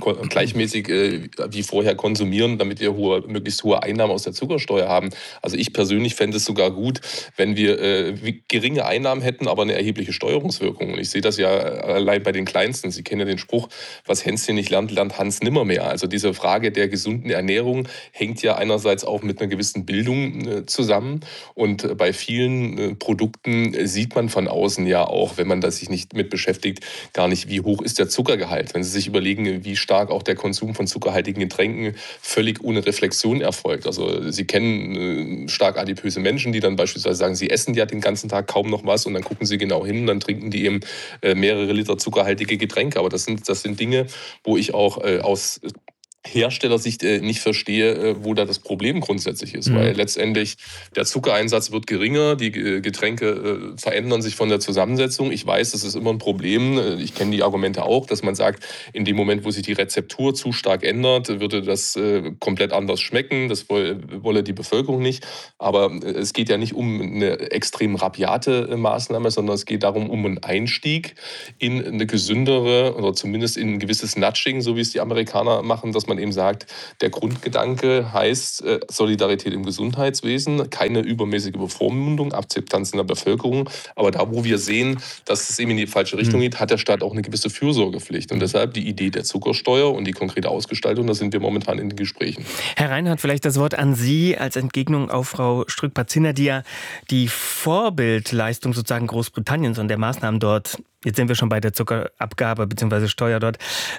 wie vorher konsumieren, damit wir möglichst hohe Einnahmen aus der Zuckersteuer haben. Also ich persönlich fände es sogar gut, wenn wir geringe Einnahmen hätten, aber eine erhebliche Steuerungswirkung. Und ich sehe das ja allein bei den Kleinsten. Sie kennen ja den Spruch, was Hänschen nicht lernt, lernt Hans nimmermehr. Also diese Frage der gesunden Ernährung hängt ja einerseits auch mit einer gewissen Bildung zusammen. Und bei vielen Produkten sieht man von außen ja auch, wenn man sich nicht mit beschäftigt, gar nicht, wie hoch ist der Zuckergehalt. Wenn Sie sich überlegen, wie stark auch der Konsum von zuckerhaltigen Getränken völlig ohne Reflexion erfolgt. Also Sie kennen stark adipöse Menschen, die dann beispielsweise sagen, sie essen ja den ganzen Tag kaum noch was und dann gucken sie genau hin und dann trinken die eben mehrere Liter zuckerhaltige Getränke. Aber das sind Dinge, wo ich auch aus Herstellersicht nicht verstehe, wo da das Problem grundsätzlich ist. Weil letztendlich der Zuckereinsatz wird geringer, die Getränke verändern sich von der Zusammensetzung. Ich weiß, das ist immer ein Problem. Ich kenne die Argumente auch, dass man sagt, in dem Moment, wo sich die Rezeptur zu stark ändert, würde das komplett anders schmecken. Das wolle die Bevölkerung nicht. Aber es geht ja nicht um eine extrem rabiate Maßnahme, sondern es geht darum, um einen Einstieg in eine gesündere oder zumindest in ein gewisses Nudging, so wie es die Amerikaner machen, dass man eben sagt, der Grundgedanke heißt Solidarität im Gesundheitswesen, keine übermäßige Bevormundung, Akzeptanz in der Bevölkerung. Aber da, wo wir sehen, dass es eben in die falsche Richtung geht, hat der Staat auch eine gewisse Fürsorgepflicht. Und deshalb die Idee der Zuckersteuer und die konkrete Ausgestaltung, da sind wir momentan in den Gesprächen. Herr Reinhardt, vielleicht das Wort an Sie als Entgegnung auf Frau Strück-Patziner, die ja die Vorbildleistung sozusagen Großbritanniens und der Maßnahmen dort, jetzt sind wir schon bei der Zuckerabgabe bzw. Steuer dort,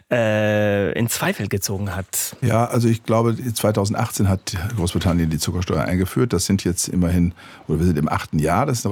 in Zweifel gezogen hat. Ja, also ich glaube, 2018 hat Großbritannien die Zuckersteuer eingeführt. Das sind jetzt immerhin, oder wir sind im 8. Jahr, das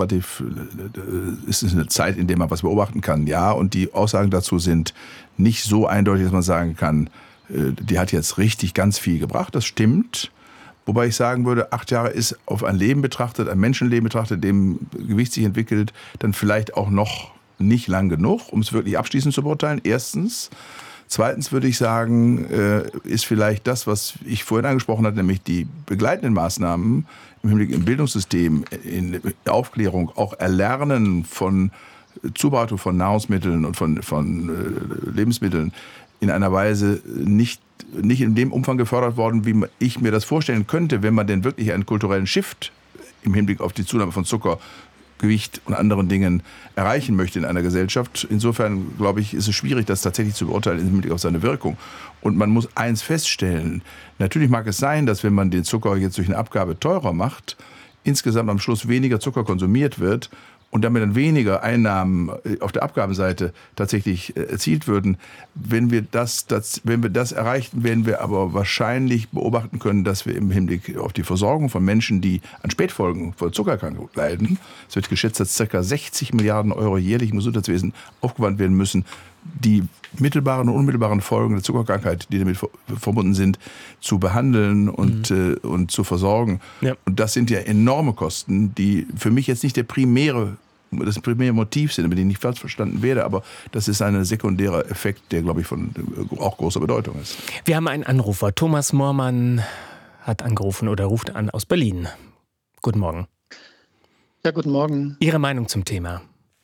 ist eine Zeit, in der man was beobachten kann. Ja, und die Aussagen dazu sind nicht so eindeutig, dass man sagen kann, die hat jetzt richtig ganz viel gebracht. Das stimmt. Wobei ich sagen würde, 8 Jahre ist auf ein Leben betrachtet, ein Menschenleben betrachtet, dem Gewicht sich entwickelt, dann vielleicht auch noch nicht lang genug, um es wirklich abschließend zu beurteilen. Erstens. Zweitens würde ich sagen, ist vielleicht das, was ich vorhin angesprochen hatte, nämlich die begleitenden Maßnahmen im Hinblick im Bildungssystem, in der Aufklärung, auch Erlernen von Zubereitung von Nahrungsmitteln und von Lebensmitteln in einer Weise nicht in dem Umfang gefördert worden, wie ich mir das vorstellen könnte, wenn man denn wirklich einen kulturellen Shift im Hinblick auf die Zunahme von Zucker, Gewicht und anderen Dingen erreichen möchte in einer Gesellschaft. Insofern, glaube ich, ist es schwierig, das tatsächlich zu beurteilen im Hinblick auf seine Wirkung. Und man muss eins feststellen, natürlich mag es sein, dass wenn man den Zucker jetzt durch eine Abgabe teurer macht, insgesamt am Schluss weniger Zucker konsumiert wird und damit dann weniger Einnahmen auf der Abgabenseite tatsächlich erzielt würden. Wenn wir das erreichten, werden wir aber wahrscheinlich beobachten können, dass wir im Hinblick auf die Versorgung von Menschen, die an Spätfolgen von Zuckererkrankung leiden, es wird geschätzt, dass ca. 60 Milliarden Euro jährlich im Gesundheitswesen aufgewandt werden müssen, die mittelbaren und unmittelbaren Folgen der Zuckerkrankheit, die damit verbunden sind, zu behandeln und zu versorgen. Ja. Und das sind ja enorme Kosten, die für mich jetzt nicht das primäre Motiv sind, damit ich nicht falsch verstanden werde, aber das ist ein sekundärer Effekt, der, glaube ich, von auch großer Bedeutung ist. Wir haben einen Anrufer. Thomas Moormann hat angerufen oder ruft an aus Berlin. Guten Morgen. Ja, guten Morgen. Ihre Meinung zum Thema?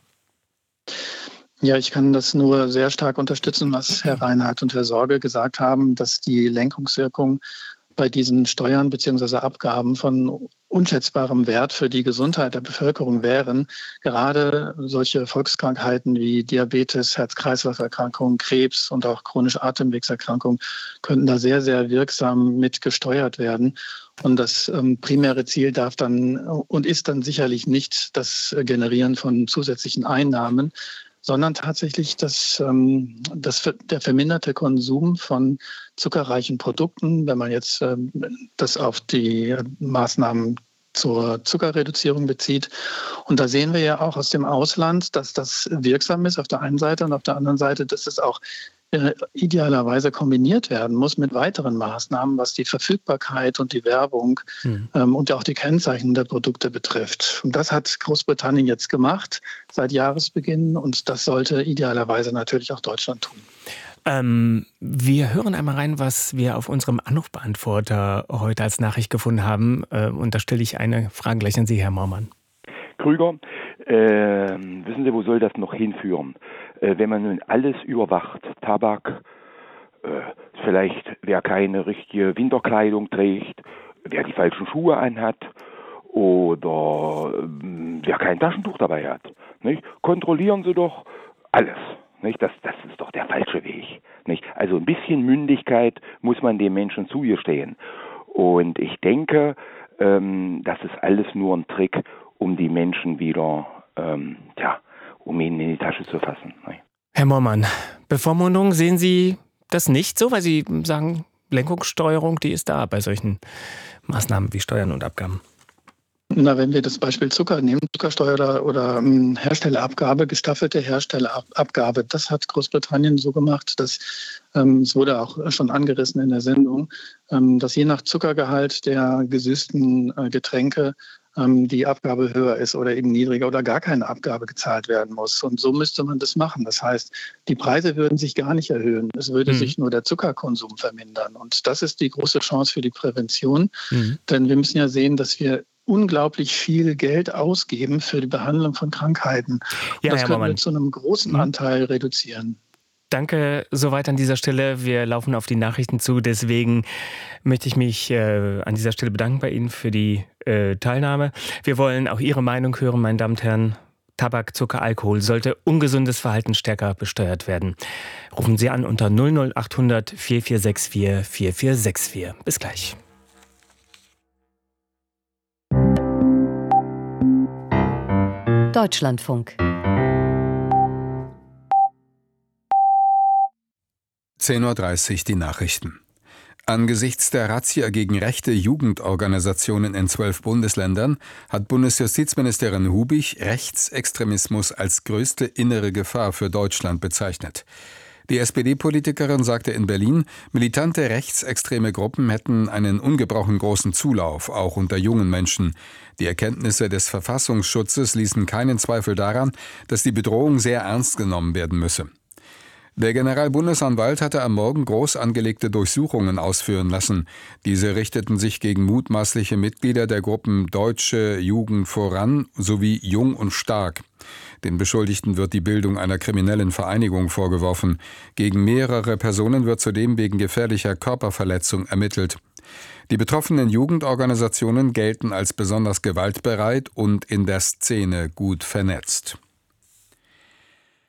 Ja, ich kann das nur sehr stark unterstützen, was Herr Reinhardt und Herr Sorge gesagt haben, dass die Lenkungswirkung bei diesen Steuern bzw. Abgaben von unschätzbarem Wert für die Gesundheit der Bevölkerung wären. Gerade solche Volkskrankheiten wie Diabetes, Herz-Kreislauf-Erkrankungen, Krebs und auch chronische Atemwegserkrankungen könnten da sehr, sehr wirksam mit gesteuert werden. Und das primäre Ziel darf dann und ist dann sicherlich nicht das Generieren von zusätzlichen Einnahmen, sondern tatsächlich der verminderte Konsum von zuckerreichen Produkten, wenn man jetzt das auf die Maßnahmen zur Zuckerreduzierung bezieht. Und da sehen wir ja auch aus dem Ausland, dass das wirksam ist auf der einen Seite und auf der anderen Seite, dass es auch idealerweise kombiniert werden muss mit weiteren Maßnahmen, was die Verfügbarkeit und die Werbung und auch die Kennzeichnung der Produkte betrifft. Und das hat Großbritannien jetzt gemacht seit Jahresbeginn und das sollte idealerweise natürlich auch Deutschland tun. Wir hören einmal rein, was wir auf unserem Anrufbeantworter heute als Nachricht gefunden haben. Und da stelle ich eine Frage gleich an Sie, Herr Moormann. Krüger, wissen Sie, wo soll das noch hinführen? Wenn man nun alles überwacht, Tabak, vielleicht wer keine richtige Winterkleidung trägt, wer die falschen Schuhe anhat oder wer kein Taschentuch dabei hat. Nicht? Kontrollieren Sie doch alles. Nicht? Das ist doch der falsche Weg. Nicht? Also ein bisschen Mündigkeit muss man den Menschen zugestehen. Und ich denke, das ist alles nur ein Trick, um die Menschen wieder, um ihnen in die Tasche zu fassen. Nein. Herr Moormann, Bevormundung, sehen Sie das nicht so? Weil Sie sagen, Lenkungssteuerung, die ist da bei solchen Maßnahmen wie Steuern und Abgaben. Na, wenn wir das Beispiel Zucker nehmen, Zuckersteuer oder Herstellerabgabe, gestaffelte Herstellerabgabe, das hat Großbritannien so gemacht, dass, es wurde auch schon angerissen in der Sendung, dass je nach Zuckergehalt der gesüßten Getränke die Abgabe höher ist oder eben niedriger oder gar keine Abgabe gezahlt werden muss. Und so müsste man das machen. Das heißt, die Preise würden sich gar nicht erhöhen. Es würde sich nur der Zuckerkonsum vermindern. Und das ist die große Chance für die Prävention. Denn wir müssen ja sehen, dass wir unglaublich viel Geld ausgeben für die Behandlung von Krankheiten. Ja, das können wir zu einem großen Anteil reduzieren. Danke soweit an dieser Stelle. Wir laufen auf die Nachrichten zu. Deswegen möchte ich mich an dieser Stelle bedanken bei Ihnen für die Teilnahme. Wir wollen auch Ihre Meinung hören, meine Damen und Herren. Tabak, Zucker, Alkohol. Sollte ungesundes Verhalten stärker besteuert werden? Rufen Sie an unter 00800 4464 4464. Bis gleich. Deutschlandfunk. 10:30 Uhr die Nachrichten. Angesichts der Razzia gegen rechte Jugendorganisationen in 12 Bundesländern hat Bundesjustizministerin Hubig Rechtsextremismus als größte innere Gefahr für Deutschland bezeichnet. Die SPD-Politikerin sagte in Berlin, militante rechtsextreme Gruppen hätten einen ungebrochen großen Zulauf, auch unter jungen Menschen. Die Erkenntnisse des Verfassungsschutzes ließen keinen Zweifel daran, dass die Bedrohung sehr ernst genommen werden müsse. Der Generalbundesanwalt hatte am Morgen groß angelegte Durchsuchungen ausführen lassen. Diese richteten sich gegen mutmaßliche Mitglieder der Gruppen Deutsche Jugend voran sowie Jung und Stark. Den Beschuldigten wird die Bildung einer kriminellen Vereinigung vorgeworfen. Gegen mehrere Personen wird zudem wegen gefährlicher Körperverletzung ermittelt. Die betroffenen Jugendorganisationen gelten als besonders gewaltbereit und in der Szene gut vernetzt.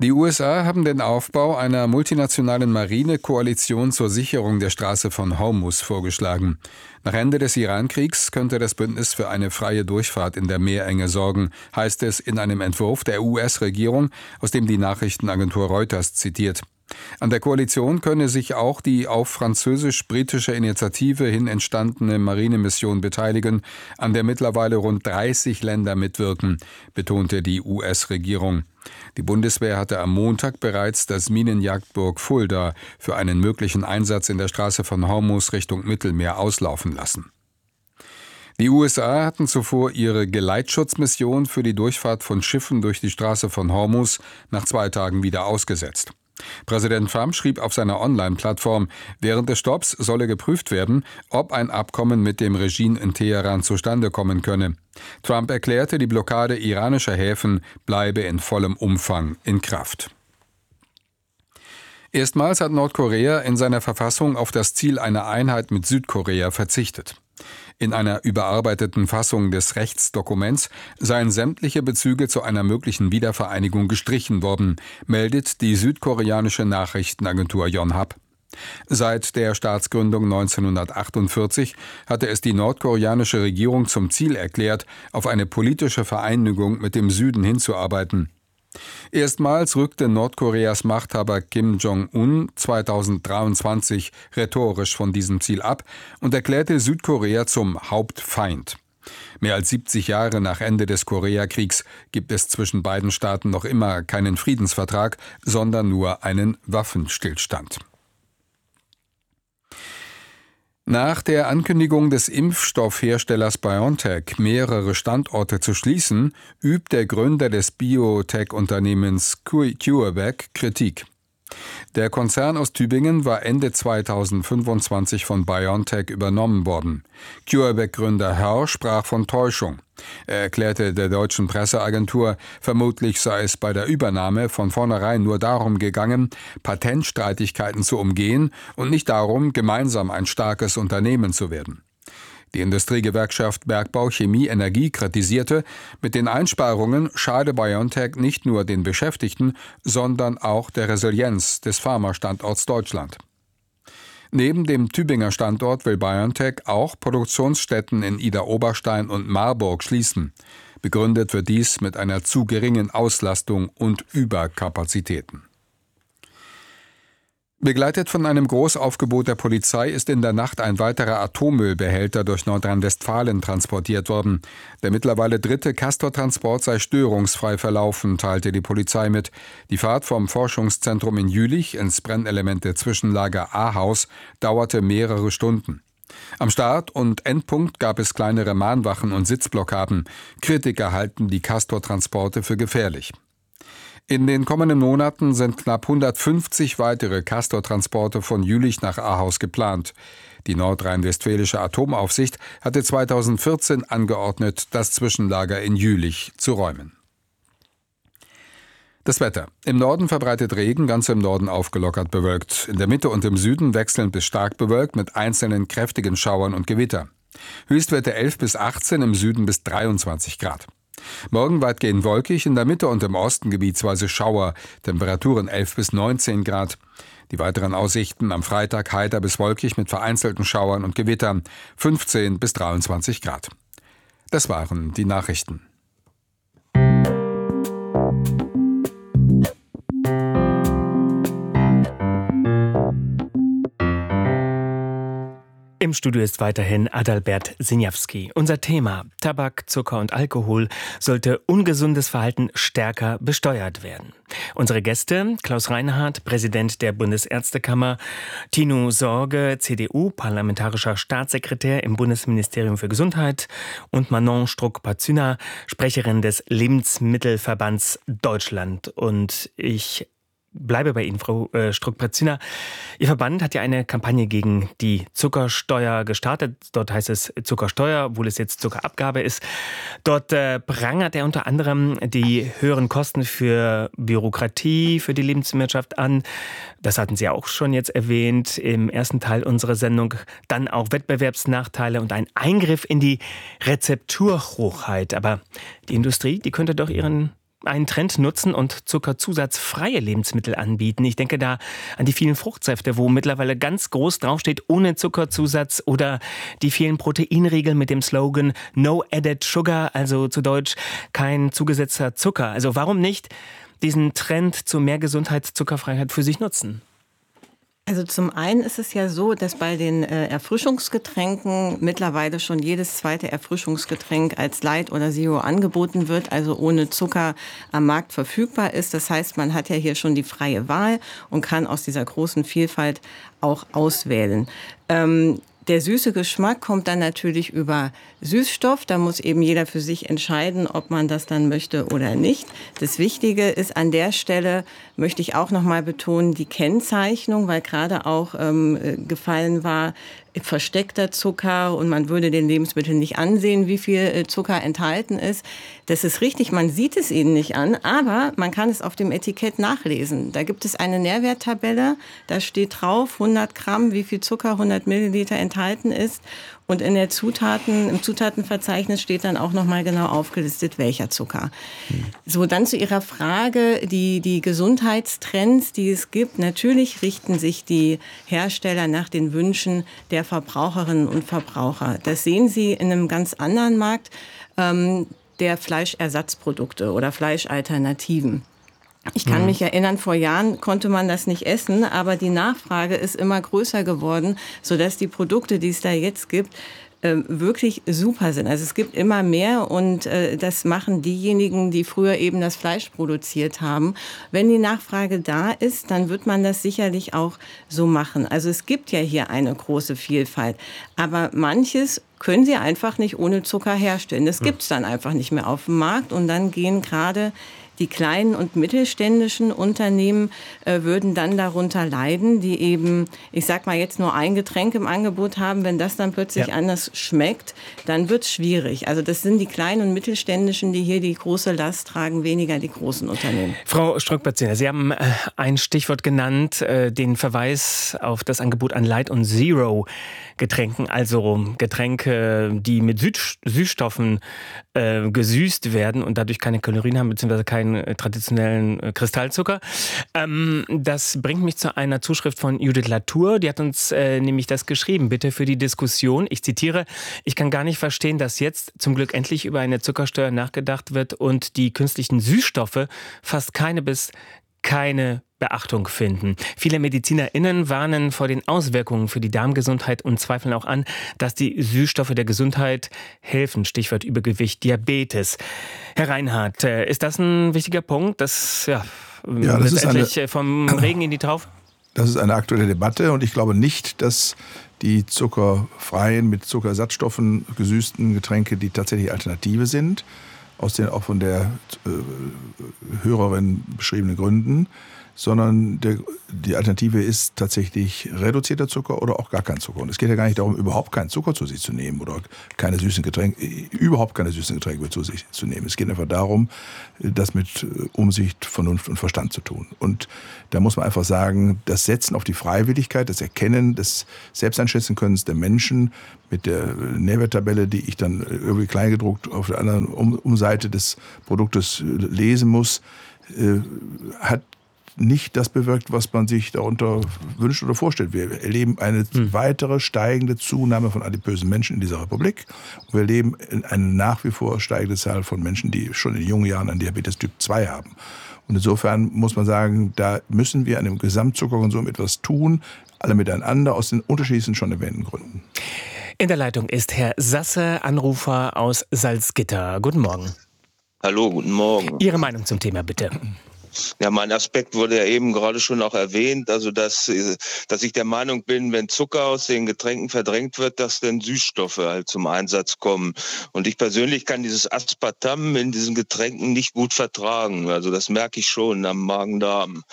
Die USA haben den Aufbau einer multinationalen Marinekoalition zur Sicherung der Straße von Hormuz vorgeschlagen. Nach Ende des Iran-Kriegs könnte das Bündnis für eine freie Durchfahrt in der Meerenge sorgen, heißt es in einem Entwurf der US-Regierung, aus dem die Nachrichtenagentur Reuters zitiert. An der Koalition könne sich auch die auf französisch-britische Initiative hin entstandene Marinemission beteiligen, an der mittlerweile rund 30 Länder mitwirken, betonte die US-Regierung. Die Bundeswehr hatte am Montag bereits das Minenjagdburg Fulda für einen möglichen Einsatz in der Straße von Hormuz Richtung Mittelmeer auslaufen lassen. Die USA hatten zuvor ihre Geleitschutzmission für die Durchfahrt von Schiffen durch die Straße von Hormuz nach 2 Tagen wieder ausgesetzt. Präsident Trump schrieb auf seiner Online-Plattform, während des Stopps solle geprüft werden, ob ein Abkommen mit dem Regime in Teheran zustande kommen könne. Trump erklärte, die Blockade iranischer Häfen bleibe in vollem Umfang in Kraft. Erstmals hat Nordkorea in seiner Verfassung auf das Ziel einer Einheit mit Südkorea verzichtet. In einer überarbeiteten Fassung des Rechtsdokuments seien sämtliche Bezüge zu einer möglichen Wiedervereinigung gestrichen worden, meldet die südkoreanische Nachrichtenagentur Yonhap. Seit der Staatsgründung 1948 hatte es die nordkoreanische Regierung zum Ziel erklärt, auf eine politische Vereinigung mit dem Süden hinzuarbeiten. Erstmals rückte Nordkoreas Machthaber Kim Jong-un 2023 rhetorisch von diesem Ziel ab und erklärte Südkorea zum Hauptfeind. Mehr als 70 Jahre nach Ende des Koreakriegs gibt es zwischen beiden Staaten noch immer keinen Friedensvertrag, sondern nur einen Waffenstillstand. Nach der Ankündigung des Impfstoffherstellers BioNTech, mehrere Standorte zu schließen, übt der Gründer des Biotech-Unternehmens CureVac Kritik. Der Konzern aus Tübingen war Ende 2025 von BioNTech übernommen worden. CureVac-Gründer Herr sprach von Täuschung. Er erklärte der deutschen Presseagentur, vermutlich sei es bei der Übernahme von vornherein nur darum gegangen, Patentstreitigkeiten zu umgehen und nicht darum, gemeinsam ein starkes Unternehmen zu werden. Die Industriegewerkschaft Bergbau, Chemie, Energie kritisierte, mit den Einsparungen schade BioNTech nicht nur den Beschäftigten, sondern auch der Resilienz des Pharmastandorts Deutschland. Neben dem Tübinger Standort will BioNTech auch Produktionsstätten in Idar-Oberstein und Marburg schließen. Begründet wird dies mit einer zu geringen Auslastung und Überkapazitäten. Begleitet von einem Großaufgebot der Polizei ist in der Nacht ein weiterer Atommüllbehälter durch Nordrhein-Westfalen transportiert worden. Der mittlerweile 3. Castor-Transport sei störungsfrei verlaufen, teilte die Polizei mit. Die Fahrt vom Forschungszentrum in Jülich ins Brennelemente-Zwischenlager Ahaus dauerte mehrere Stunden. Am Start- und Endpunkt gab es kleinere Mahnwachen und Sitzblockaden. Kritiker halten die Castor-Transporte für gefährlich. In den kommenden Monaten sind knapp 150 weitere Castor-Transporte von Jülich nach Ahaus geplant. Die nordrhein-westfälische Atomaufsicht hatte 2014 angeordnet, das Zwischenlager in Jülich zu räumen. Das Wetter. Im Norden verbreitet Regen, ganz im Norden aufgelockert bewölkt. In der Mitte und im Süden wechselnd bis stark bewölkt mit einzelnen kräftigen Schauern und Gewitter. Höchstwerte 11 bis 18, im Süden bis 23 Grad. Morgen weitgehend wolkig, in der Mitte und im Osten gebietsweise Schauer, Temperaturen 11 bis 19 Grad. Die weiteren Aussichten am Freitag heiter bis wolkig mit vereinzelten Schauern und Gewittern, 15 bis 23 Grad. Das waren die Nachrichten. Im Studio ist weiterhin Adalbert Siniawski. Unser Thema: Tabak, Zucker und Alkohol sollte ungesundes Verhalten stärker besteuert werden. Unsere Gäste: Klaus Reinhardt, Präsident der Bundesärztekammer, Tino Sorge, CDU, parlamentarischer Staatssekretär im Bundesministerium für Gesundheit, und Manon Struck-Pazüna, Sprecherin des Lebensmittelverbands Deutschland. Und ich bleibe bei Ihnen, Frau Struck-Pazüna. Ihr Verband hat ja eine Kampagne gegen die Zuckersteuer gestartet. Dort heißt es Zuckersteuer, obwohl es jetzt Zuckerabgabe ist. Dort prangert er unter anderem die höheren Kosten für Bürokratie, für die Lebenswirtschaft an. Das hatten Sie auch schon jetzt erwähnt im ersten Teil unserer Sendung. Dann auch Wettbewerbsnachteile und ein Eingriff in die Rezepturhochheit. Aber die Industrie, die könnte doch ihren einen Trend nutzen und zuckerzusatzfreie Lebensmittel anbieten. Ich denke da an die vielen Fruchtsäfte, wo mittlerweile ganz groß draufsteht, ohne Zuckerzusatz, oder die vielen Proteinriegel mit dem Slogan No Added Sugar, also zu Deutsch kein zugesetzter Zucker. Also warum nicht diesen Trend zu mehr Gesundheit, Zuckerfreiheit für sich nutzen? Also zum einen ist es ja so, dass bei den Erfrischungsgetränken mittlerweile schon jedes zweite Erfrischungsgetränk als Light oder Zero angeboten wird, also ohne Zucker am Markt verfügbar ist. Das heißt, man hat ja hier schon die freie Wahl und kann aus dieser großen Vielfalt auch auswählen. Der süße Geschmack kommt dann natürlich über Süßstoff. Da muss eben jeder für sich entscheiden, ob man das dann möchte oder nicht. Das Wichtige ist an der Stelle, möchte ich auch noch mal betonen, die Kennzeichnung, weil gerade auch gefallen war, versteckter Zucker und man würde den Lebensmitteln nicht ansehen, wie viel Zucker enthalten ist. Das ist richtig, man sieht es ihnen nicht an, aber man kann es auf dem Etikett nachlesen. Da gibt es eine Nährwerttabelle, da steht drauf 100 Gramm, wie viel Zucker 100 Milliliter enthalten ist. Und in der im Zutatenverzeichnis steht dann auch nochmal genau aufgelistet, welcher Zucker. So, dann zu Ihrer Frage, die Gesundheitstrends, die es gibt. Natürlich richten sich die Hersteller nach den Wünschen der Verbraucherinnen und Verbraucher. Das sehen Sie in einem ganz anderen Markt, der Fleischersatzprodukte oder Fleischalternativen. Ich kann mich erinnern, vor Jahren konnte man das nicht essen, aber die Nachfrage ist immer größer geworden, sodass die Produkte, die es da jetzt gibt, wirklich super sind. Also es gibt immer mehr und das machen diejenigen, die früher eben das Fleisch produziert haben. Wenn die Nachfrage da ist, dann wird man das sicherlich auch so machen. Also es gibt ja hier eine große Vielfalt, aber manches können sie einfach nicht ohne Zucker herstellen. Das gibt es dann einfach nicht mehr auf dem Markt und dann gehen gerade die kleinen und mittelständischen Unternehmen würden dann darunter leiden, die eben, ich sag mal, jetzt nur ein Getränk im Angebot haben. Wenn das dann plötzlich anders schmeckt, dann wird es schwierig. Also das sind die kleinen und mittelständischen, die hier die große Last tragen, weniger die großen Unternehmen. Frau Strunk-Baziner, Sie haben ein Stichwort genannt, den Verweis auf das Angebot an Light- und Zero-Getränken, also Getränke, die mit Süßstoffen gesüßt werden und dadurch keine Kalorien haben, beziehungsweise keinen traditionellen Kristallzucker. Das bringt mich zu einer Zuschrift von Judith Latour. Die hat uns nämlich das geschrieben. Bitte für die Diskussion. Ich zitiere: Ich kann gar nicht verstehen, dass jetzt zum Glück endlich über eine Zuckersteuer nachgedacht wird und die künstlichen Süßstoffe fast keine bis keine Beachtung finden. Viele MedizinerInnen warnen vor den Auswirkungen für die Darmgesundheit und zweifeln auch an, dass die Süßstoffe der Gesundheit helfen. Stichwort Übergewicht, Diabetes. Herr Reinhardt, ist das ein wichtiger Punkt, das letztendlich vom Regen in die Taufe? Das ist eine aktuelle Debatte und ich glaube nicht, dass die zuckerfreien, mit Zuckersatzstoffen gesüßten Getränke die tatsächliche Alternative sind, aus den auch von der Hörerin beschriebenen Gründen, sondern die Alternative ist tatsächlich reduzierter Zucker oder auch gar kein Zucker. Und es geht ja gar nicht darum, überhaupt keinen Zucker zu sich zu nehmen oder überhaupt keine süßen Getränke zu sich zu nehmen. Es geht einfach darum, das mit Umsicht, Vernunft und Verstand zu tun. Und da muss man einfach sagen, das Setzen auf die Freiwilligkeit, das Erkennen des Selbsteinschätzen-Könnens der Menschen mit der Nährwerttabelle, die ich dann irgendwie kleingedruckt auf der anderen Umseite des Produktes lesen muss, hat nicht das bewirkt, was man sich darunter wünscht oder vorstellt. Wir erleben eine weitere steigende Zunahme von adipösen Menschen in dieser Republik. Und wir erleben eine nach wie vor steigende Zahl von Menschen, die schon in jungen Jahren einen Diabetes Typ 2 haben. Und insofern muss man sagen, da müssen wir an dem Gesamtzuckerkonsum etwas tun, alle miteinander, aus den unterschiedlichsten schon erwähnten Gründen. In der Leitung ist Herr Sasse, Anrufer aus Salzgitter. Guten Morgen. Hallo, guten Morgen. Ihre Meinung zum Thema, bitte. Ja, mein Aspekt wurde ja eben gerade schon auch erwähnt, also dass ich der Meinung bin, wenn Zucker aus den Getränken verdrängt wird, dass dann Süßstoffe halt zum Einsatz kommen. Und ich persönlich kann dieses Aspartam in diesen Getränken nicht gut vertragen. Also das merke ich schon am Magen-Darm,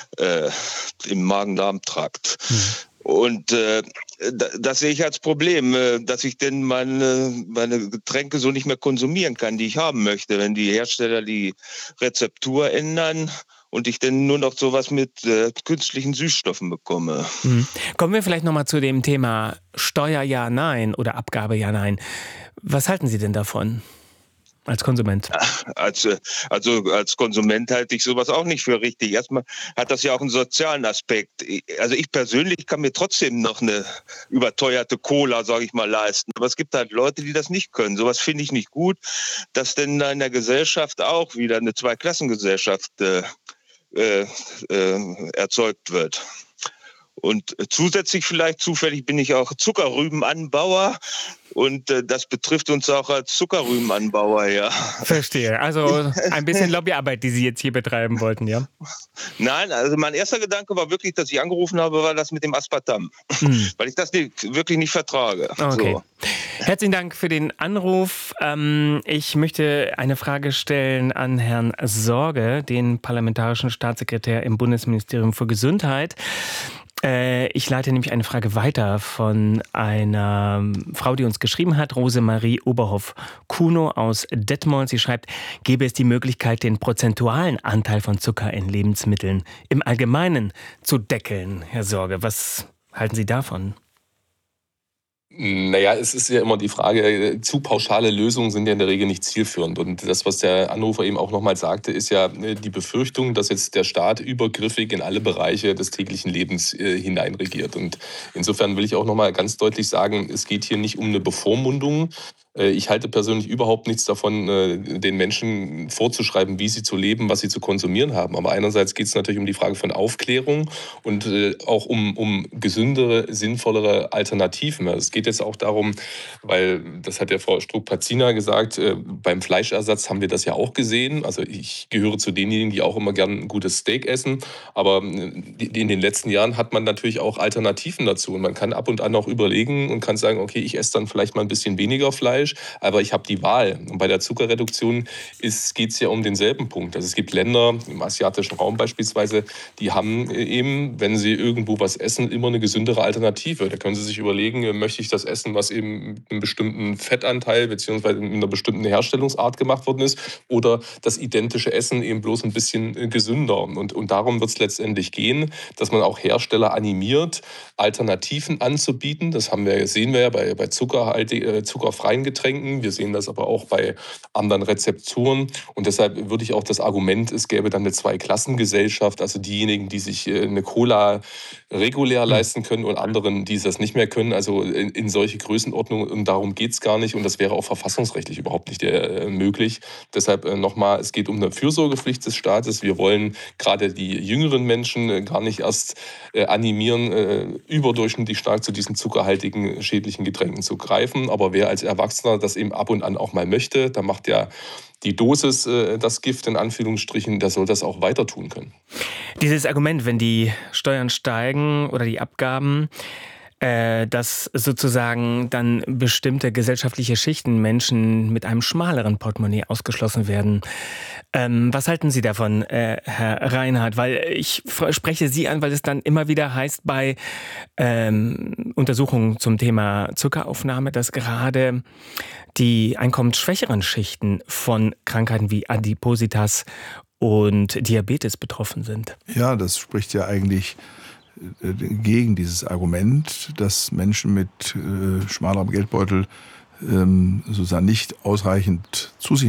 im Magen-Darm-Trakt. Und das sehe ich als Problem, dass ich denn meine Getränke so nicht mehr konsumieren kann, die ich haben möchte, wenn die Hersteller die Rezeptur ändern und ich dann nur noch sowas mit künstlichen Süßstoffen bekomme. Kommen wir vielleicht nochmal zu dem Thema Steuer ja, nein oder Abgabe ja, nein. Was halten Sie denn davon? als Konsument? Also als Konsument halte ich sowas auch nicht für richtig. Erstmal hat das ja auch einen sozialen Aspekt. Also ich persönlich kann mir trotzdem noch eine überteuerte Cola, sage ich mal, leisten. Aber es gibt halt Leute, die das nicht können. Sowas finde ich nicht gut, dass denn da in der Gesellschaft auch wieder eine Zweiklassengesellschaft erzeugt wird. Und zusätzlich vielleicht zufällig bin ich auch Zuckerrübenanbauer und das betrifft uns auch als Zuckerrübenanbauer, ja. Verstehe. Also ein bisschen Lobbyarbeit, die Sie jetzt hier betreiben wollten, ja? Nein, also mein erster Gedanke war wirklich, dass ich angerufen habe, war das mit dem Aspartam. Weil ich das wirklich nicht vertrage. Okay. So. Herzlichen Dank für den Anruf. Ich möchte eine Frage stellen an Herrn Sorge, den parlamentarischen Staatssekretär im Bundesministerium für Gesundheit. Ich leite nämlich eine Frage weiter von einer Frau, die uns geschrieben hat, Rosemarie Oberhoff-Kuno aus Detmold. Sie schreibt, gäbe es die Möglichkeit, den prozentualen Anteil von Zucker in Lebensmitteln im Allgemeinen zu deckeln? Herr Sorge, was halten Sie davon? Naja, es ist ja immer die Frage, zu pauschale Lösungen sind ja in der Regel nicht zielführend. Und das, was der Anrufer eben auch nochmal sagte, ist ja die Befürchtung, dass jetzt der Staat übergriffig in alle Bereiche des täglichen Lebens hineinregiert. Und insofern will ich auch nochmal ganz deutlich sagen, es geht hier nicht um eine Bevormundung. Ich halte persönlich überhaupt nichts davon, den Menschen vorzuschreiben, wie sie zu leben, was sie zu konsumieren haben. Aber einerseits geht es natürlich um die Frage von Aufklärung und auch um gesündere, sinnvollere Alternativen. Es geht jetzt auch darum, weil, das hat ja Frau Struck-Pazina gesagt, beim Fleischersatz haben wir das ja auch gesehen. Also ich gehöre zu denjenigen, die auch immer gern ein gutes Steak essen. Aber in den letzten Jahren hat man natürlich auch Alternativen dazu. Und man kann ab und an auch überlegen und kann sagen, okay, ich esse dann vielleicht mal ein bisschen weniger Fleisch, aber ich habe die Wahl. Und bei der Zuckerreduktion geht es ja um denselben Punkt. Also es gibt Länder, im asiatischen Raum beispielsweise, die haben eben, wenn sie irgendwo was essen, immer eine gesündere Alternative. Da können sie sich überlegen, möchte ich das essen, was eben mit einem bestimmten Fettanteil bzw. in einer bestimmten Herstellungsart gemacht worden ist, oder das identische Essen eben bloß ein bisschen gesünder. Und darum wird es letztendlich gehen, dass man auch Hersteller animiert, Alternativen anzubieten. Das sehen wir ja bei zuckerfreien Getränken. Wir sehen das aber auch bei anderen Rezepturen. Und deshalb würde ich auch das Argument, es gäbe dann eine Zweiklassengesellschaft, also diejenigen, die sich eine Cola regulär leisten können und anderen, die das nicht mehr können, also in solche Größenordnungen. Und darum geht es gar nicht. Und das wäre auch verfassungsrechtlich überhaupt nicht möglich. Deshalb nochmal, es geht um eine Fürsorgepflicht des Staates. Wir wollen gerade die jüngeren Menschen gar nicht erst animieren, überdurchschnittlich stark zu diesen zuckerhaltigen, schädlichen Getränken zu greifen. Aber wer als Erwachsener das eben ab und an auch mal möchte, da macht ja die Dosis das Gift in Anführungsstrichen, der soll das auch weiter tun können. Dieses Argument, wenn die Steuern steigen oder die Abgaben, dass sozusagen dann bestimmte gesellschaftliche Schichten, Menschen mit einem schmaleren Portemonnaie ausgeschlossen werden. Was halten Sie davon, Herr Reinhardt? Weil ich spreche Sie an, weil es dann immer wieder heißt bei Untersuchungen zum Thema Zuckeraufnahme, dass gerade die einkommensschwächeren Schichten von Krankheiten wie Adipositas und Diabetes betroffen sind. Ja, das spricht ja eigentlich gegen dieses Argument, dass Menschen mit schmalerem Geldbeutel sozusagen nicht ausreichend zu sich